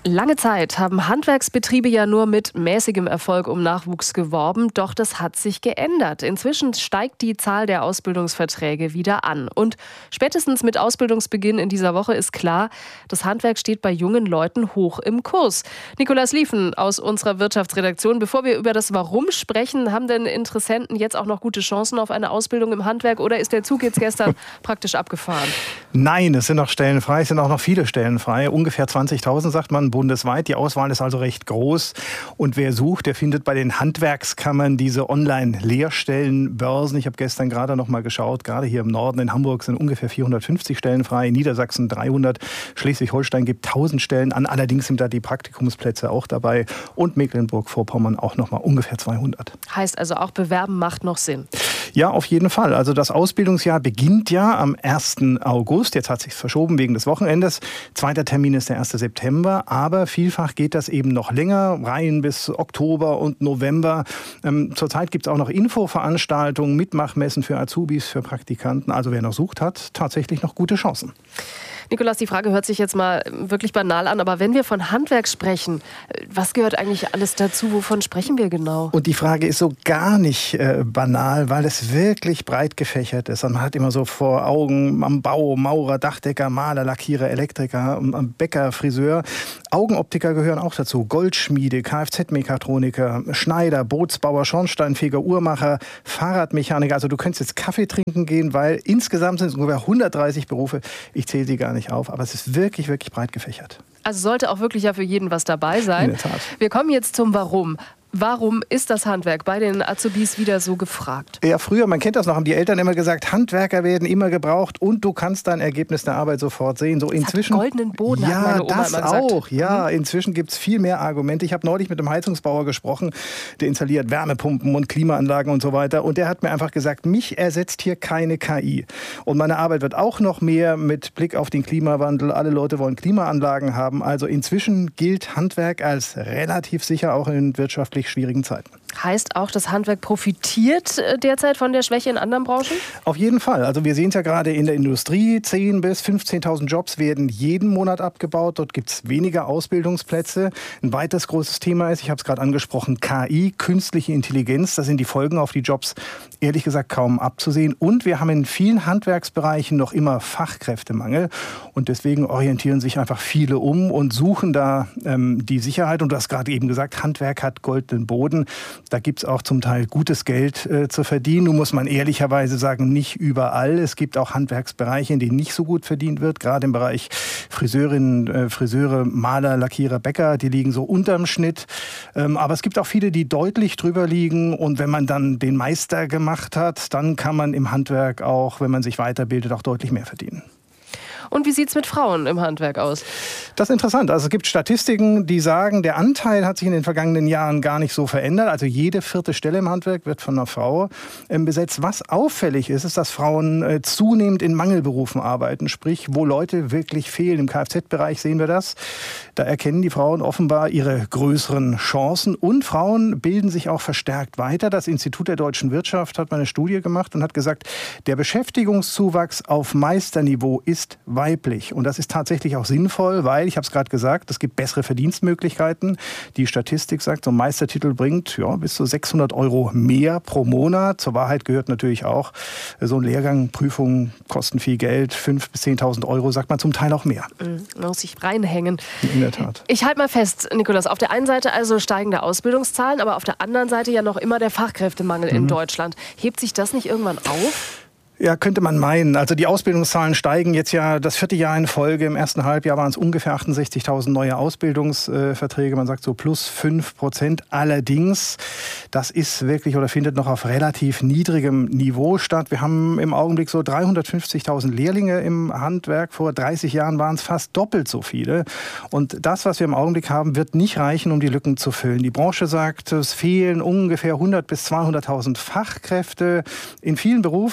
Lange Zeit haben Handwerksbetriebe ja nur mit mäßigem Erfolg um Nachwuchs geworben, doch das hat sich geändert. Inzwischen steigt die Zahl der Ausbildungsverträge wieder an. Und spätestens mit Ausbildungsbeginn in dieser Woche ist klar, das Handwerk steht bei jungen Leuten hoch im Kurs. Nikolaus Liefen aus unserer Wirtschaftsredaktion. Bevor wir über das Warum sprechen, haben denn Interessenten jetzt auch noch gute Chancen auf eine Ausbildung im Handwerk oder ist der Zug jetzt gestern praktisch abgefahren? Nein, es sind noch Stellen frei, es sind auch noch viele Stellen frei. Ungefähr zwanzigtausend, sagt man, bundesweit. Die Auswahl ist also recht groß. Und wer sucht, der findet bei den Handwerkskammern diese Online-Lehrstellenbörsen. Ich habe gestern gerade noch mal geschaut, gerade hier im Norden in Hamburg sind ungefähr vierhundertfünfzig Stellen frei, in Niedersachsen dreihundert, Schleswig-Holstein gibt tausend Stellen an. Allerdings sind da die Praktikumsplätze auch dabei und Mecklenburg-Vorpommern auch noch mal ungefähr zweihundert. Heißt also auch, Bewerben macht noch Sinn? Ja, auf jeden Fall. Also das Ausbildungsjahr beginnt ja am ersten August. Jetzt hat es sich verschoben wegen des Wochenendes. Zweiter Termin ist der erste September. Aber vielfach geht das eben noch länger, rein bis Oktober und November. Ähm, zurzeit gibt es auch noch Infoveranstaltungen, Mitmachmessen für Azubis, für Praktikanten. Also wer noch sucht, hat tatsächlich noch gute Chancen. Nikolaus, die Frage hört sich jetzt mal wirklich banal an, aber wenn wir von Handwerk sprechen, was gehört eigentlich alles dazu? Wovon sprechen wir genau? Und die Frage ist so gar nicht äh, banal, weil es wirklich breit gefächert ist. Und man hat immer so vor Augen am Bau, Maurer, Dachdecker, Maler, Lackierer, Elektriker, Bäcker, Friseur. Augenoptiker gehören auch dazu. Goldschmiede, Kfz-Mechatroniker, Schneider, Bootsbauer, Schornsteinfeger, Uhrmacher, Fahrradmechaniker. Also du könntest jetzt Kaffee trinken gehen, weil insgesamt sind es ungefähr hundertdreißig Berufe. Ich zähle sie gar nicht auf, aber es ist wirklich, wirklich breit gefächert. Also sollte auch wirklich ja für jeden was dabei sein. In der Tat. Wir kommen jetzt zum Warum. Warum ist das Handwerk bei den Azubis wieder so gefragt? Ja, früher, man kennt das noch, haben die Eltern immer gesagt, Handwerker werden immer gebraucht und du kannst dein Ergebnis der Arbeit sofort sehen. So das inzwischen, hat goldenen Boden, ja, hat meine Oma das immer gesagt. auch. Ja, inzwischen gibt es viel mehr Argumente. Ich habe neulich mit einem Heizungsbauer gesprochen, der installiert Wärmepumpen und Klimaanlagen und so weiter. Und der hat mir einfach gesagt, mich ersetzt hier keine K I. Und meine Arbeit wird auch noch mehr mit Blick auf den Klimawandel. Alle Leute wollen Klimaanlagen haben. Also inzwischen gilt Handwerk als relativ sicher, auch in wirtschaftlich schwierigen Zeiten. Heißt auch, das Handwerk profitiert derzeit von der Schwäche in anderen Branchen? Auf jeden Fall. Also wir sehen es ja gerade in der Industrie. zehntausend bis fünfzehntausend Jobs werden jeden Monat abgebaut. Dort gibt es weniger Ausbildungsplätze. Ein weiteres großes Thema ist, ich habe es gerade angesprochen, K I, künstliche Intelligenz. Da sind die Folgen auf die Jobs ehrlich gesagt kaum abzusehen. Und wir haben in vielen Handwerksbereichen noch immer Fachkräftemangel. Und deswegen orientieren sich einfach viele um und suchen da ähm, die Sicherheit. Und du hast gerade eben gesagt, Handwerk hat goldenen Boden. Da gibt es auch zum Teil gutes Geld äh, zu verdienen. Nun muss man ehrlicherweise sagen, nicht überall. Es gibt auch Handwerksbereiche, in denen nicht so gut verdient wird. Gerade im Bereich Friseurinnen, äh, Friseure, Maler, Lackierer, Bäcker, die liegen so unterm Schnitt. Ähm, aber es gibt auch viele, die deutlich drüber liegen. Und wenn man dann den Meister gemacht hat, dann kann man im Handwerk auch, wenn man sich weiterbildet, auch deutlich mehr verdienen. Und wie sieht es mit Frauen im Handwerk aus? Das ist interessant. Also es gibt Statistiken, die sagen, der Anteil hat sich in den vergangenen Jahren gar nicht so verändert. Also jede vierte Stelle im Handwerk wird von einer Frau äh, besetzt. Was auffällig ist, ist, dass Frauen äh, zunehmend in Mangelberufen arbeiten. Sprich, wo Leute wirklich fehlen. Im Kfz-Bereich sehen wir das. Da erkennen die Frauen offenbar ihre größeren Chancen. Und Frauen bilden sich auch verstärkt weiter. Das Institut der deutschen Wirtschaft hat mal eine Studie gemacht und hat gesagt, der Beschäftigungszuwachs auf Meisterniveau ist weiblich. Und das ist tatsächlich auch sinnvoll, weil, ich habe es gerade gesagt, es gibt bessere Verdienstmöglichkeiten. Die Statistik sagt, so ein Meistertitel bringt ja, bis zu sechshundert Euro mehr pro Monat. Zur Wahrheit gehört natürlich auch, so ein Lehrgang, Prüfungen kosten viel Geld, fünftausend bis zehntausend Euro, sagt man zum Teil auch mehr. Man muss sich reinhängen. In der Tat. Ich halte mal fest, Nikolaus, auf der einen Seite also steigende Ausbildungszahlen, aber auf der anderen Seite ja noch immer der Fachkräftemangel mhm. in Deutschland. Hebt sich das nicht irgendwann auf? Ja, könnte man meinen. Also die Ausbildungszahlen steigen jetzt ja das vierte Jahr in Folge. Im ersten Halbjahr waren es ungefähr achtundsechzigtausend neue Ausbildungsverträge. Man sagt so plus fünf Prozent. Allerdings, das ist wirklich oder findet noch auf relativ niedrigem Niveau statt. Wir haben im Augenblick so dreihundertfünfzigtausend Lehrlinge im Handwerk. Vor dreißig Jahren waren es fast doppelt so viele. Und das, was wir im Augenblick haben, wird nicht reichen, um die Lücken zu füllen. Die Branche sagt, es fehlen ungefähr hundert bis zweihunderttausend Fachkräfte in vielen Berufen, vor allem im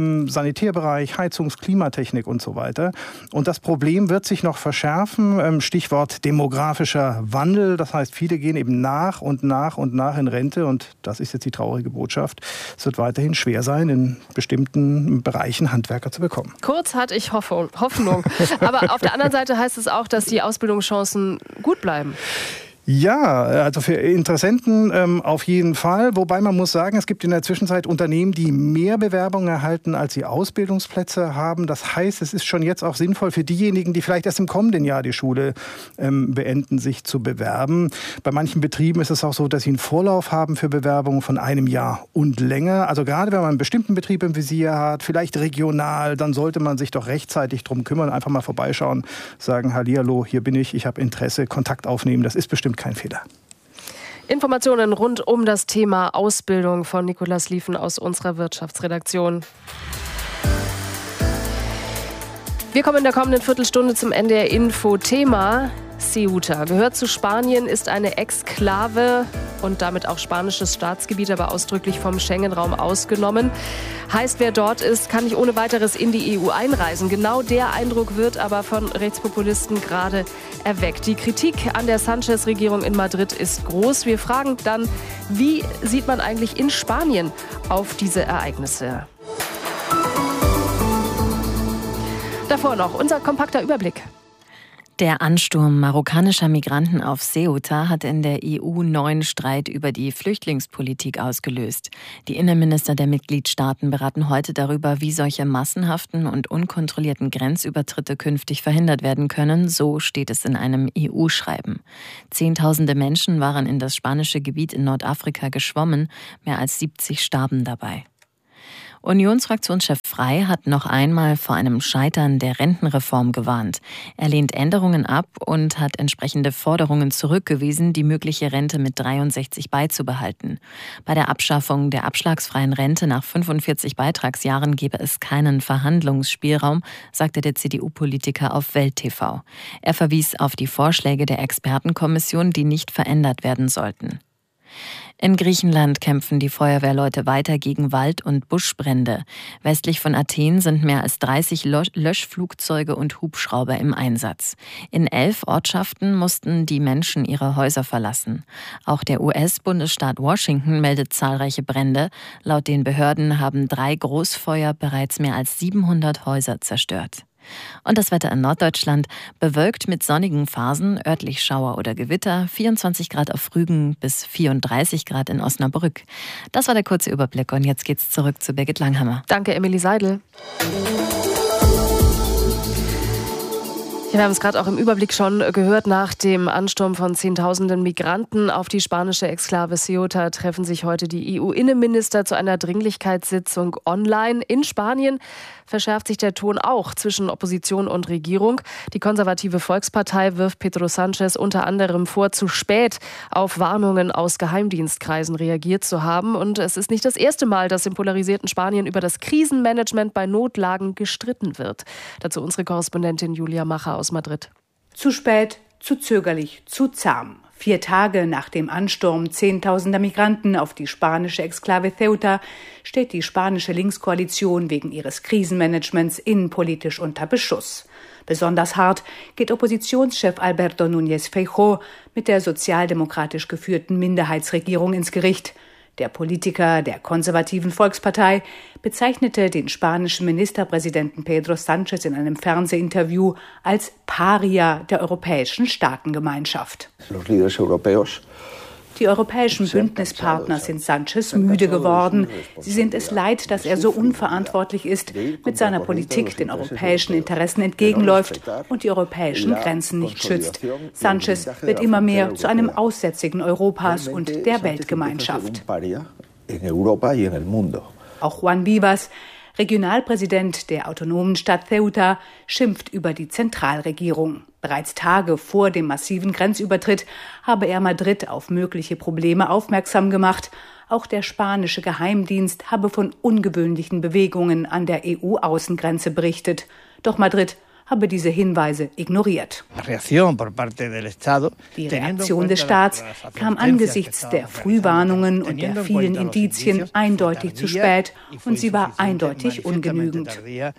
im Sanitärbereich, Heizungs-, Klimatechnik und so weiter. Und das Problem wird sich noch verschärfen. Stichwort demografischer Wandel. Das heißt, viele gehen eben nach und nach und nach in Rente. Und das ist jetzt die traurige Botschaft. Es wird weiterhin schwer sein, in bestimmten Bereichen Handwerker zu bekommen. Kurz hatte ich Hoffnung. Hoffnung. Aber auf der anderen Seite heißt es auch, dass die Ausbildungschancen gut bleiben. Ja, also für Interessenten ähm, auf jeden Fall. Wobei man muss sagen, es gibt in der Zwischenzeit Unternehmen, die mehr Bewerbungen erhalten, als sie Ausbildungsplätze haben. Das heißt, es ist schon jetzt auch sinnvoll für diejenigen, die vielleicht erst im kommenden Jahr die Schule ähm, beenden, sich zu bewerben. Bei manchen Betrieben ist es auch so, dass sie einen Vorlauf haben für Bewerbungen von einem Jahr und länger. Also gerade wenn man einen bestimmten Betrieb im Visier hat, vielleicht regional, dann sollte man sich doch rechtzeitig drum kümmern, einfach mal vorbeischauen, sagen, hallihallo, hier bin ich, ich habe Interesse, Kontakt aufnehmen. Das ist bestimmt kein Fehler. Informationen rund um das Thema Ausbildung von Nikolaus Lieven aus unserer Wirtschaftsredaktion. Wir kommen in der kommenden Viertelstunde zum N D R Info. Thema Ceuta. Gehört zu Spanien, ist eine Exklave und damit auch spanisches Staatsgebiet, aber ausdrücklich vom Schengen-Raum ausgenommen. Heißt, wer dort ist, kann nicht ohne weiteres in die E U einreisen. Genau der Eindruck wird aber von Rechtspopulisten gerade erweckt. Die Kritik an der Sanchez-Regierung in Madrid ist groß. Wir fragen dann, wie sieht man eigentlich in Spanien auf diese Ereignisse? Davor noch unser kompakter Überblick. Der Ansturm marokkanischer Migranten auf Ceuta hat in der E U neuen Streit über die Flüchtlingspolitik ausgelöst. Die Innenminister der Mitgliedstaaten beraten heute darüber, wie solche massenhaften und unkontrollierten Grenzübertritte künftig verhindert werden können, so steht es in einem E U-Schreiben. Zehntausende Menschen waren in das spanische Gebiet in Nordafrika geschwommen, mehr als siebzig starben dabei. Unionsfraktionschef Frey hat noch einmal vor einem Scheitern der Rentenreform gewarnt. Er lehnt Änderungen ab und hat entsprechende Forderungen zurückgewiesen, die mögliche Rente mit dreiundsechzig beizubehalten. Bei der Abschaffung der abschlagsfreien Rente nach fünfundvierzig Beitragsjahren gebe es keinen Verhandlungsspielraum, sagte der C D U-Politiker auf Welt T V. Er verwies auf die Vorschläge der Expertenkommission, die nicht verändert werden sollten. In Griechenland kämpfen die Feuerwehrleute weiter gegen Wald- und Buschbrände. Westlich von Athen sind mehr als dreißig Löschflugzeuge und Hubschrauber im Einsatz. In elf Ortschaften mussten die Menschen ihre Häuser verlassen. Auch der U S-Bundesstaat Washington meldet zahlreiche Brände. Laut den Behörden haben drei Großfeuer bereits mehr als siebenhundert Häuser zerstört. Und das Wetter in Norddeutschland: bewölkt mit sonnigen Phasen, örtlich Schauer oder Gewitter, vierundzwanzig Grad auf Rügen bis vierunddreißig Grad in Osnabrück. Das war der kurze Überblick und jetzt geht's zurück zu Birgit Langhammer. Danke, Emilie Seidel. Ja, wir haben es gerade auch im Überblick schon gehört. Nach dem Ansturm von Zehntausenden Migranten auf die spanische Exklave Ceuta treffen sich heute die E U-Innenminister zu einer Dringlichkeitssitzung online. In Spanien verschärft sich der Ton auch zwischen Opposition und Regierung. Die konservative Volkspartei wirft Pedro Sánchez unter anderem vor, zu spät auf Warnungen aus Geheimdienstkreisen reagiert zu haben. Und es ist nicht das erste Mal, dass im polarisierten Spanien über das Krisenmanagement bei Notlagen gestritten wird. Dazu unsere Korrespondentin Julia Macher aus Madrid. Zu spät, zu zögerlich, zu zahm. Vier Tage nach dem Ansturm zehntausender Migranten auf die spanische Exklave Ceuta steht die spanische Linkskoalition wegen ihres Krisenmanagements innenpolitisch unter Beschuss. Besonders hart geht Oppositionschef Alberto Núñez Feijóo mit der sozialdemokratisch geführten Minderheitsregierung ins Gericht. Der Politiker der konservativen Volkspartei bezeichnete den spanischen Ministerpräsidenten Pedro Sánchez in einem Fernsehinterview als Paria der europäischen Staatengemeinschaft. Die europäischen Bündnispartner sind Sánchez müde geworden. Sie sind es leid, dass er so unverantwortlich ist, mit seiner Politik den europäischen Interessen entgegenläuft und die europäischen Grenzen nicht schützt. Sánchez wird immer mehr zu einem Aussätzigen Europas und der Weltgemeinschaft. Auch Juan Vivas, Regionalpräsident der autonomen Stadt Ceuta, schimpft über die Zentralregierung. Bereits Tage vor dem massiven Grenzübertritt habe er Madrid auf mögliche Probleme aufmerksam gemacht. Auch der spanische Geheimdienst habe von ungewöhnlichen Bewegungen an der E U-Außengrenze berichtet. Doch Madrid habe diese Hinweise ignoriert. Die Reaktion des Staats kam angesichts der Frühwarnungen und der vielen Indizien eindeutig zu spät und sie war eindeutig ungenügend.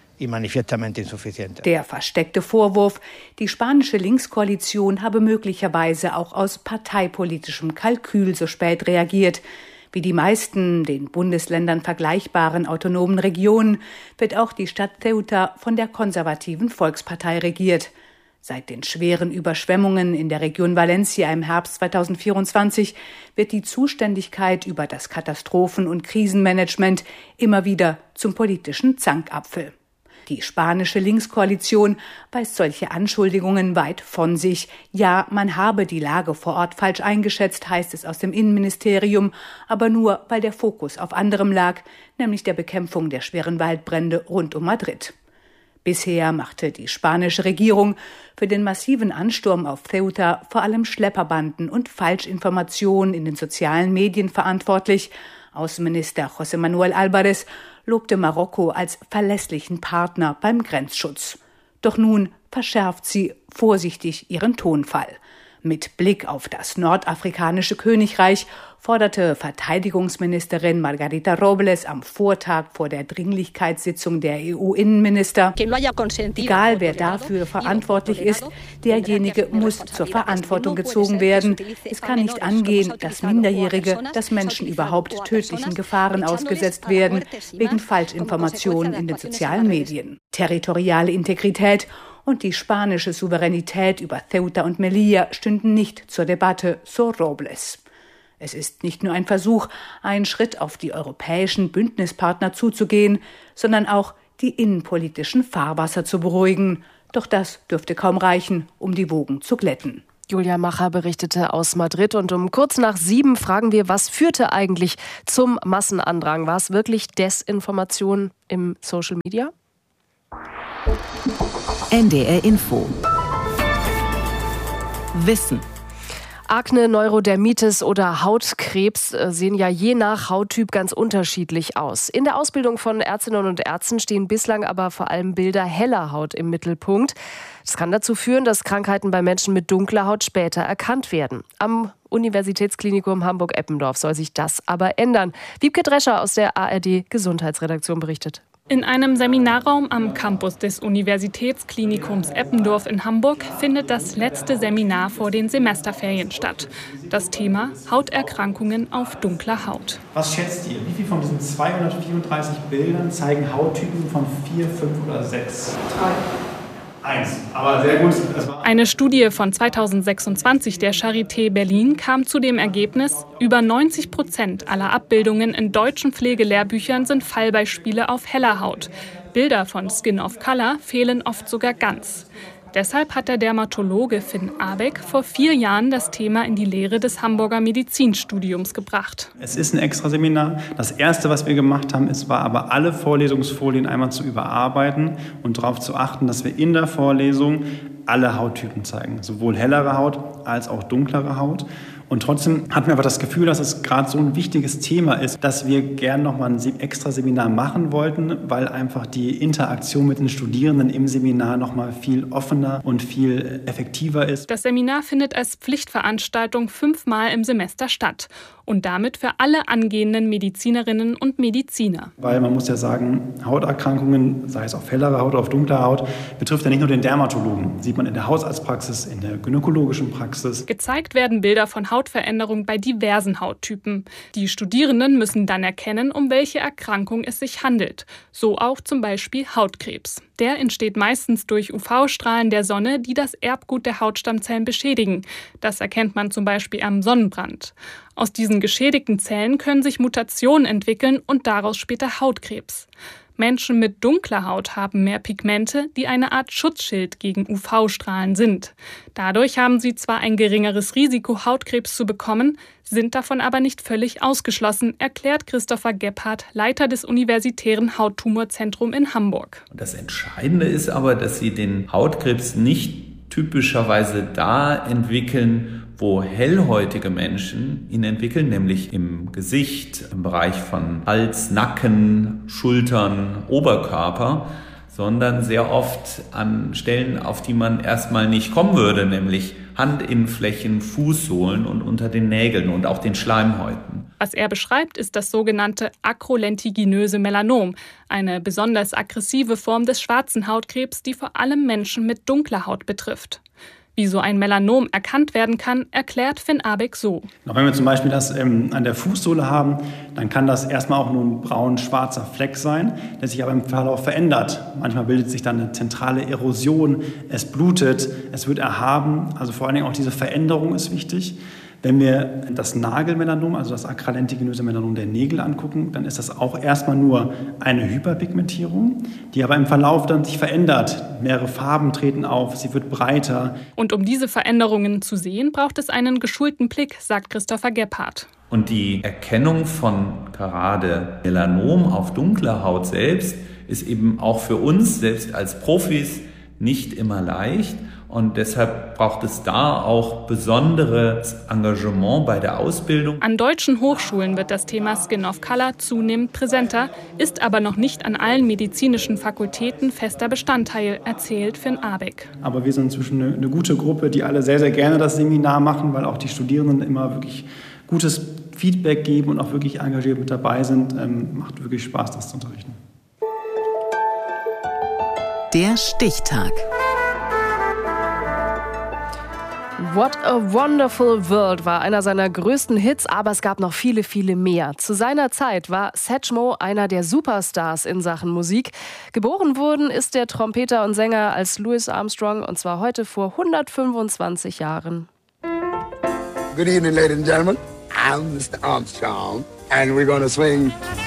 Der versteckte Vorwurf, die spanische Linkskoalition habe möglicherweise auch aus parteipolitischem Kalkül so spät reagiert. Wie die meisten den Bundesländern vergleichbaren autonomen Regionen wird auch die Stadt Ceuta von der konservativen Volkspartei regiert. Seit den schweren Überschwemmungen in der Region Valencia im Herbst zweitausendvierundzwanzig wird die Zuständigkeit über das Katastrophen- und Krisenmanagement immer wieder zum politischen Zankapfel. Die spanische Linkskoalition weist solche Anschuldigungen weit von sich. Ja, man habe die Lage vor Ort falsch eingeschätzt, heißt es aus dem Innenministerium, aber nur, weil der Fokus auf anderem lag, nämlich der Bekämpfung der schweren Waldbrände rund um Madrid. Bisher machte die spanische Regierung für den massiven Ansturm auf Ceuta vor allem Schlepperbanden und Falschinformationen in den sozialen Medien verantwortlich. Außenminister José Manuel Álvarez lobte Marokko als verlässlichen Partner beim Grenzschutz. Doch nun verschärft sie vorsichtig ihren Tonfall. Mit Blick auf das nordafrikanische Königreich forderte Verteidigungsministerin Margarita Robles am Vortag vor der Dringlichkeitssitzung der E U-Innenminister: Egal wer dafür verantwortlich ist, derjenige muss zur Verantwortung gezogen werden. Es kann nicht angehen, dass Minderjährige, dass Menschen überhaupt tödlichen Gefahren ausgesetzt werden, wegen Falschinformationen in den sozialen Medien. Territoriale Integrität und die spanische Souveränität über Ceuta und Melilla stünden nicht zur Debatte, so Robles. Es ist nicht nur ein Versuch, einen Schritt auf die europäischen Bündnispartner zuzugehen, sondern auch die innenpolitischen Fahrwasser zu beruhigen. Doch das dürfte kaum reichen, um die Wogen zu glätten. Julia Macher berichtete aus Madrid und um kurz nach sieben fragen wir, was führte eigentlich zum Massenandrang? War es wirklich Desinformation im Social Media? N D R Info. Wissen. Akne, Neurodermitis oder Hautkrebs sehen ja je nach Hauttyp ganz unterschiedlich aus. In der Ausbildung von Ärztinnen und Ärzten stehen bislang aber vor allem Bilder heller Haut im Mittelpunkt. Das kann dazu führen, dass Krankheiten bei Menschen mit dunkler Haut später erkannt werden. Am Universitätsklinikum Hamburg-Eppendorf soll sich das aber ändern. Wiebke Drescher aus der A R D-Gesundheitsredaktion berichtet. In einem Seminarraum am Campus des Universitätsklinikums Eppendorf in Hamburg findet das letzte Seminar vor den Semesterferien statt. Das Thema: Hauterkrankungen auf dunkler Haut. Was schätzt ihr? Wie viele von diesen zweihundertvierunddreißig Bildern zeigen Hauttypen von vier, fünf oder sechs? Drei. Eins. Aber sehr gut. Eine Studie von zweitausendsechsundzwanzig der Charité Berlin kam zu dem Ergebnis, über neunzig Prozent aller Abbildungen in deutschen Pflegelehrbüchern sind Fallbeispiele auf heller Haut. Bilder von Skin of Color fehlen oft sogar ganz. Deshalb hat der Dermatologe Finn Abeck vor vier Jahren das Thema in die Lehre des Hamburger Medizinstudiums gebracht. Es ist ein Extraseminar. Das Erste, was wir gemacht haben, ist, war aber alle Vorlesungsfolien einmal zu überarbeiten und darauf zu achten, dass wir in der Vorlesung alle Hauttypen zeigen. Sowohl hellere Haut als auch dunklere Haut. Und trotzdem hatten wir aber das Gefühl, dass es gerade so ein wichtiges Thema ist, dass wir gern noch mal ein extra Seminar machen wollten, weil einfach die Interaktion mit den Studierenden im Seminar noch mal viel offener und viel effektiver ist. Das Seminar findet als Pflichtveranstaltung fünfmal im Semester statt und damit für alle angehenden Medizinerinnen und Mediziner. Weil man muss ja sagen, Hauterkrankungen, sei es auf hellerer Haut oder auf dunkler Haut, betrifft ja nicht nur den Dermatologen. Sieht man in der Hausarztpraxis, in der gynäkologischen Praxis. Gezeigt werden Bilder von Hautveränderung bei diversen Hauttypen. Die Studierenden müssen dann erkennen, um welche Erkrankung es sich handelt. So auch zum Beispiel Hautkrebs. Der entsteht meistens durch U V-Strahlen der Sonne, die das Erbgut der Hautstammzellen beschädigen. Das erkennt man zum Beispiel am Sonnenbrand. Aus diesen geschädigten Zellen können sich Mutationen entwickeln und daraus später Hautkrebs. Menschen mit dunkler Haut haben mehr Pigmente, die eine Art Schutzschild gegen U V-Strahlen sind. Dadurch haben sie zwar ein geringeres Risiko, Hautkrebs zu bekommen, sind davon aber nicht völlig ausgeschlossen, erklärt Christopher Gebhardt, Leiter des Universitären Hauttumorzentrums in Hamburg. Das Entscheidende ist aber, dass sie den Hautkrebs nicht typischerweise da entwickeln, wo hellhäutige Menschen ihn entwickeln, nämlich im Gesicht, im Bereich von Hals, Nacken, Schultern, Oberkörper, sondern sehr oft an Stellen, auf die man erstmal nicht kommen würde, nämlich Handinnenflächen, Fußsohlen und unter den Nägeln und auch den Schleimhäuten. Was er beschreibt, ist das sogenannte akrolentiginöse Melanom, eine besonders aggressive Form des schwarzen Hautkrebs, die vor allem Menschen mit dunkler Haut betrifft. Wie so ein Melanom erkannt werden kann, erklärt Finn Abek so. Wenn wir zum Beispiel das ähm, an der Fußsohle haben, dann kann das erstmal auch nur ein braun-schwarzer Fleck sein, der sich aber im Verlauf verändert. Manchmal bildet sich dann eine zentrale Erosion, es blutet, es wird erhaben. Also vor allen Dingen auch diese Veränderung ist wichtig. Wenn wir das Nagelmelanom, also das akralentiginöse Melanom der Nägel angucken, dann ist das auch erstmal nur eine Hyperpigmentierung, die aber im Verlauf dann sich verändert. Mehrere Farben treten auf, sie wird breiter. Und um diese Veränderungen zu sehen, braucht es einen geschulten Blick, sagt Christopher Gebhardt. Und die Erkennung von gerade Melanom auf dunkler Haut selbst ist eben auch für uns, selbst als Profis, nicht immer leicht. Und deshalb braucht es da auch besonderes Engagement bei der Ausbildung. An deutschen Hochschulen wird das Thema Skin of Color zunehmend präsenter, ist aber noch nicht an allen medizinischen Fakultäten fester Bestandteil, erzählt Finn Abek. Aber wir sind inzwischen eine, eine gute Gruppe, die alle sehr, sehr gerne das Seminar machen, weil auch die Studierenden immer wirklich gutes Feedback geben und auch wirklich engagiert mit dabei sind. Ähm, macht wirklich Spaß, das zu unterrichten. Der Stichtag. What a Wonderful World war einer seiner größten Hits, aber es gab noch viele, viele mehr. Zu seiner Zeit war Satchmo einer der Superstars in Sachen Musik. Geboren worden ist der Trompeter und Sänger als Louis Armstrong, und zwar heute vor hundertfünfundzwanzig Jahren. Good evening, ladies and gentlemen. I'm Mister Armstrong and we're gonna swing.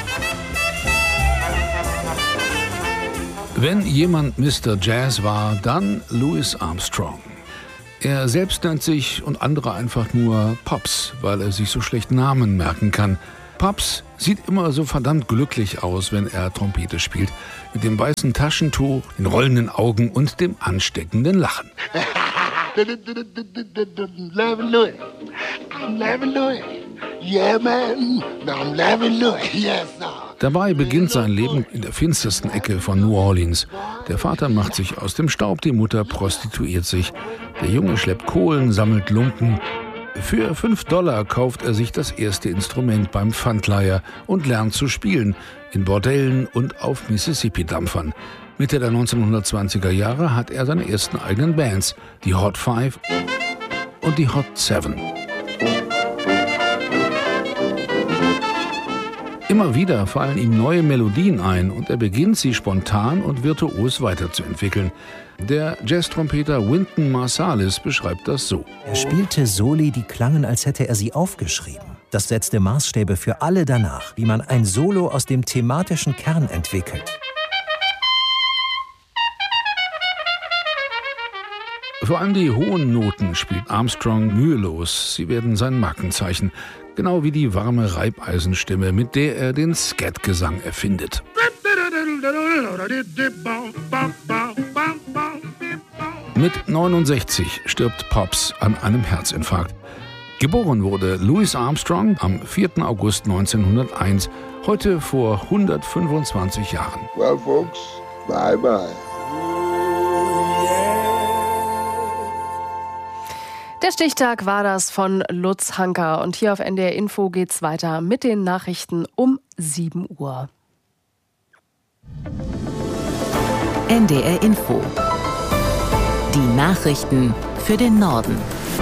Wenn jemand Mister Jazz war, dann Louis Armstrong. Er selbst nennt sich und andere einfach nur Pops, weil er sich so schlecht Namen merken kann. Pops sieht immer so verdammt glücklich aus, wenn er Trompete spielt. Mit dem weißen Taschentuch, den rollenden Augen und dem ansteckenden Lachen. Loving Louis. I'm loving Louis. Yeah, man. I'm loving Louis. Yes, sir. Dabei beginnt sein Leben in der finstersten Ecke von New Orleans. Der Vater macht sich aus dem Staub, die Mutter prostituiert sich. Der Junge schleppt Kohlen, sammelt Lumpen. Für fünf Dollar kauft er sich das erste Instrument beim Pfandleiher und lernt zu spielen, in Bordellen und auf Mississippi-Dampfern. Mitte der neunzehnhundertzwanziger Jahre hat er seine ersten eigenen Bands, die Hot Five und die Hot Seven. Immer wieder fallen ihm neue Melodien ein und er beginnt, sie spontan und virtuos weiterzuentwickeln. Der Jazztrompeter Wynton Marsalis beschreibt das so. Er spielte Soli, die klangen, als hätte er sie aufgeschrieben. Das setzte Maßstäbe für alle danach, wie man ein Solo aus dem thematischen Kern entwickelt. Vor allem die hohen Noten spielt Armstrong mühelos. Sie werden sein Markenzeichen. Genau wie die warme Reibeisenstimme, mit der er den Scat-Gesang erfindet. Mit neunundsechzig stirbt Pops an einem Herzinfarkt. Geboren wurde Louis Armstrong am vierten August neunzehnhunderteins, heute vor hundertfünfundzwanzig Jahren. Well, folks, bye bye. Der Stichtag war das von Lutz Hanker. Und hier auf N D R Info geht's weiter mit den Nachrichten um sieben Uhr. N D R Info. Die Nachrichten für den Norden.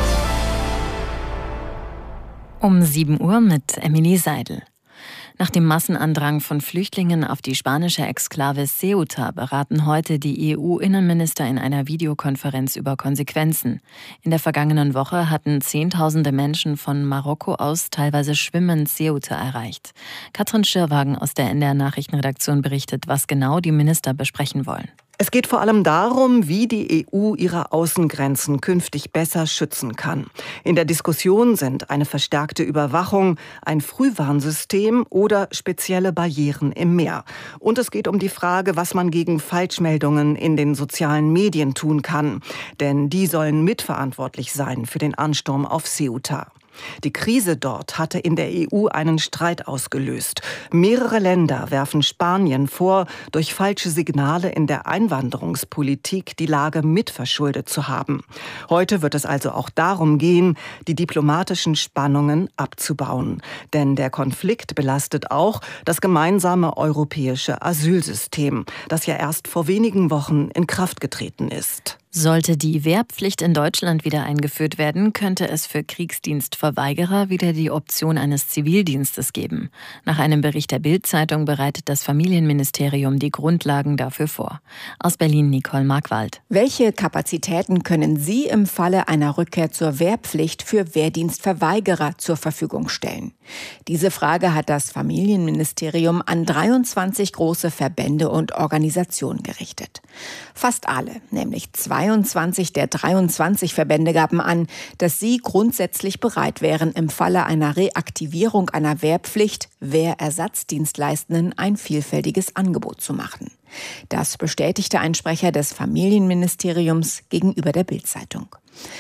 Um sieben Uhr mit Emily Seidel. Nach dem Massenandrang von Flüchtlingen auf die spanische Exklave Ceuta beraten heute die E U-Innenminister in einer Videokonferenz über Konsequenzen. In der vergangenen Woche hatten Zehntausende Menschen von Marokko aus teilweise schwimmend Ceuta erreicht. Katrin Schirwagen aus der N D R-Nachrichtenredaktion berichtet, was genau die Minister besprechen wollen. Es geht vor allem darum, wie die E U ihre Außengrenzen künftig besser schützen kann. In der Diskussion sind eine verstärkte Überwachung, ein Frühwarnsystem oder spezielle Barrieren im Meer. Und es geht um die Frage, was man gegen Falschmeldungen in den sozialen Medien tun kann. Denn die sollen mitverantwortlich sein für den Ansturm auf Ceuta. Die Krise dort hatte in der E U einen Streit ausgelöst. Mehrere Länder werfen Spanien vor, durch falsche Signale in der Einwanderungspolitik die Lage mitverschuldet zu haben. Heute wird es also auch darum gehen, die diplomatischen Spannungen abzubauen. Denn der Konflikt belastet auch das gemeinsame europäische Asylsystem, das ja erst vor wenigen Wochen in Kraft getreten ist. Sollte die Wehrpflicht in Deutschland wieder eingeführt werden, könnte es für Kriegsdienstverweigerer wieder die Option eines Zivildienstes geben. Nach einem Bericht der Bild-Zeitung bereitet das Familienministerium die Grundlagen dafür vor. Aus Berlin Nicole Markwald. Welche Kapazitäten können Sie im Falle einer Rückkehr zur Wehrpflicht für Wehrdienstverweigerer zur Verfügung stellen? Diese Frage hat das Familienministerium an dreiundzwanzig große Verbände und Organisationen gerichtet. Fast alle, nämlich zweiundzwanzig der dreiundzwanzig Verbände, gaben an, dass sie grundsätzlich bereit wären, im Falle einer Reaktivierung einer Wehrpflicht Wehrersatzdienstleistenden ein vielfältiges Angebot zu machen. Das bestätigte ein Sprecher des Familienministeriums gegenüber der Bild-Zeitung.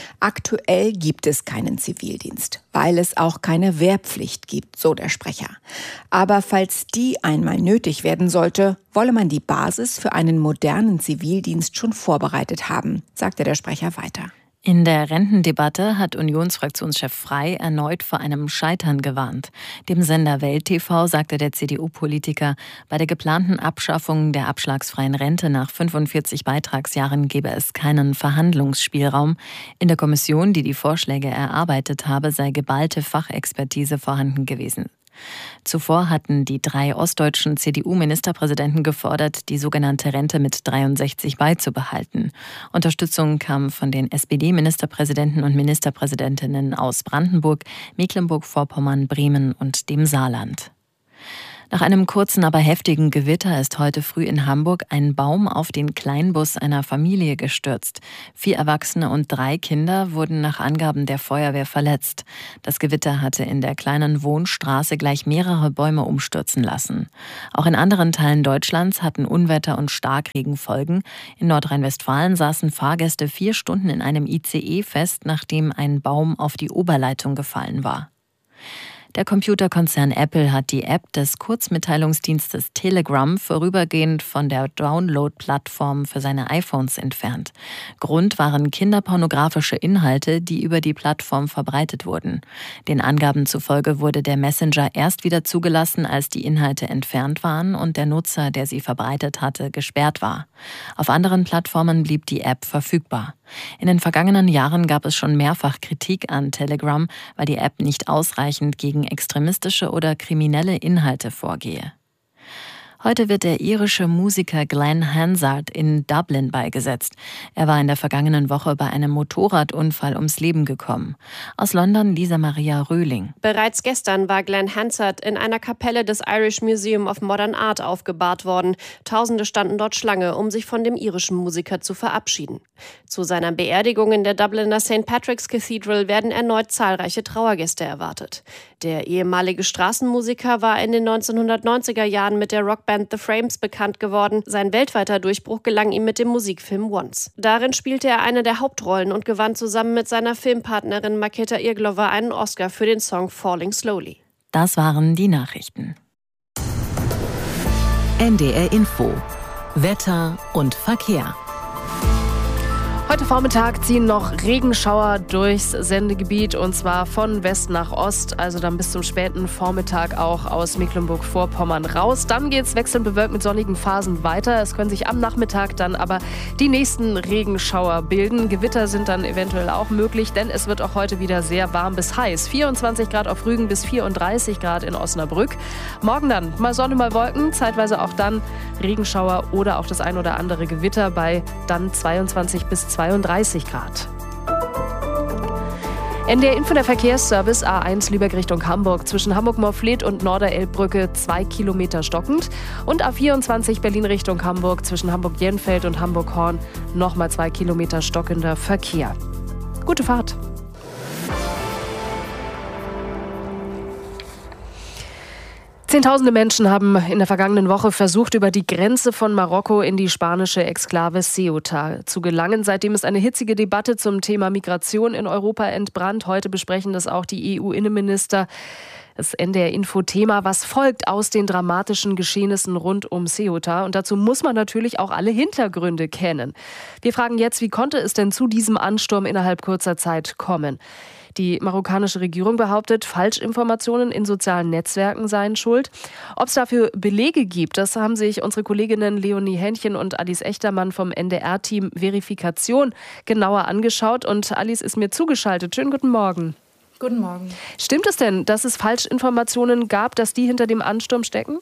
Aktuell gibt es keinen Zivildienst, weil es auch keine Wehrpflicht gibt, so der Sprecher. Aber falls die einmal nötig werden sollte, wolle man die Basis für einen modernen Zivildienst schon vorbereitet haben, sagte der Sprecher weiter. In der Rentendebatte hat Unionsfraktionschef Frey erneut vor einem Scheitern gewarnt. Dem Sender Welt T V sagte der C D U-Politiker, bei der geplanten Abschaffung der abschlagsfreien Rente nach fünfundvierzig Beitragsjahren gebe es keinen Verhandlungsspielraum. In der Kommission, die die Vorschläge erarbeitet habe, sei geballte Fachexpertise vorhanden gewesen. Zuvor hatten die drei ostdeutschen C D U-Ministerpräsidenten gefordert, die sogenannte Rente mit dreiundsechzig beizubehalten. Unterstützung kam von den S P D-Ministerpräsidenten und Ministerpräsidentinnen aus Brandenburg, Mecklenburg-Vorpommern, Bremen und dem Saarland. Nach einem kurzen, aber heftigen Gewitter ist heute früh in Hamburg ein Baum auf den Kleinbus einer Familie gestürzt. Vier Erwachsene und drei Kinder wurden nach Angaben der Feuerwehr verletzt. Das Gewitter hatte in der kleinen Wohnstraße gleich mehrere Bäume umstürzen lassen. Auch in anderen Teilen Deutschlands hatten Unwetter und Starkregen Folgen. In Nordrhein-Westfalen saßen Fahrgäste vier Stunden in einem I C E fest, nachdem ein Baum auf die Oberleitung gefallen war. Der Computerkonzern Apple hat die App des Kurzmitteilungsdienstes Telegram vorübergehend von der Download-Plattform für seine iPhones entfernt. Grund waren kinderpornografische Inhalte, die über die Plattform verbreitet wurden. Den Angaben zufolge wurde der Messenger erst wieder zugelassen, als die Inhalte entfernt waren und der Nutzer, der sie verbreitet hatte, gesperrt war. Auf anderen Plattformen blieb die App verfügbar. In den vergangenen Jahren gab es schon mehrfach Kritik an Telegram, weil die App nicht ausreichend gegen extremistische oder kriminelle Inhalte vorgehe. Heute wird der irische Musiker Glenn Hansard in Dublin beigesetzt. Er war in der vergangenen Woche bei einem Motorradunfall ums Leben gekommen. Aus London Lisa Maria Röhling. Bereits gestern war Glenn Hansard in einer Kapelle des Irish Museum of Modern Art aufgebahrt worden. Tausende standen dort Schlange, um sich von dem irischen Musiker zu verabschieden. Zu seiner Beerdigung in der Dubliner Saint Patrick's Cathedral werden erneut zahlreiche Trauergäste erwartet. Der ehemalige Straßenmusiker war in den neunzehnhundertneunziger Jahren mit der Rockband The Frames bekannt geworden. Sein weltweiter Durchbruch gelang ihm mit dem Musikfilm Once. Darin spielte er eine der Hauptrollen und gewann zusammen mit seiner Filmpartnerin Markéta Irglova einen Oscar für den Song Falling Slowly. Das waren die Nachrichten. N D R Info. Wetter und Verkehr. Heute Vormittag ziehen noch Regenschauer durchs Sendegebiet und zwar von West nach Ost, also dann bis zum späten Vormittag auch aus Mecklenburg-Vorpommern raus. Dann geht es wechselnd bewölkt mit sonnigen Phasen weiter. Es können sich am Nachmittag dann aber die nächsten Regenschauer bilden. Gewitter sind dann eventuell auch möglich, denn es wird auch heute wieder sehr warm bis heiß. vierundzwanzig Grad auf Rügen bis vierunddreißig Grad in Osnabrück. Morgen dann mal Sonne, mal Wolken, zeitweise auch dann Regenschauer oder auch das ein oder andere Gewitter bei dann zweiundzwanzig bis zweiunddreißig Grad. N D R Info, der Verkehrsservice A eins Lübeck Richtung Hamburg. Zwischen Hamburg-Morfleet und Norderelbbrücke zwei Kilometer stockend. Und A vierundzwanzig Berlin Richtung Hamburg. Zwischen Hamburg-Jenfeld und Hamburg-Horn nochmal zwei Kilometer stockender Verkehr. Gute Fahrt. Zehntausende Menschen haben in der vergangenen Woche versucht, über die Grenze von Marokko in die spanische Exklave Ceuta zu gelangen. Seitdem ist eine hitzige Debatte zum Thema Migration in Europa entbrannt. Heute besprechen das auch die E U-Innenminister. Das N D R-Info-Thema, was folgt aus den dramatischen Geschehnissen rund um Ceuta. Und dazu muss man natürlich auch alle Hintergründe kennen. Wir fragen jetzt, wie konnte es denn zu diesem Ansturm innerhalb kurzer Zeit kommen? Die marokkanische Regierung behauptet, Falschinformationen in sozialen Netzwerken seien schuld. Ob es dafür Belege gibt, das haben sich unsere Kolleginnen Leonie Hähnchen und Alice Echtermann vom N D R-Team Verifikation genauer angeschaut. Und Alice ist mir zugeschaltet. Schönen guten Morgen. Guten Morgen. Stimmt es denn, dass es Falschinformationen gab, dass die hinter dem Ansturm stecken?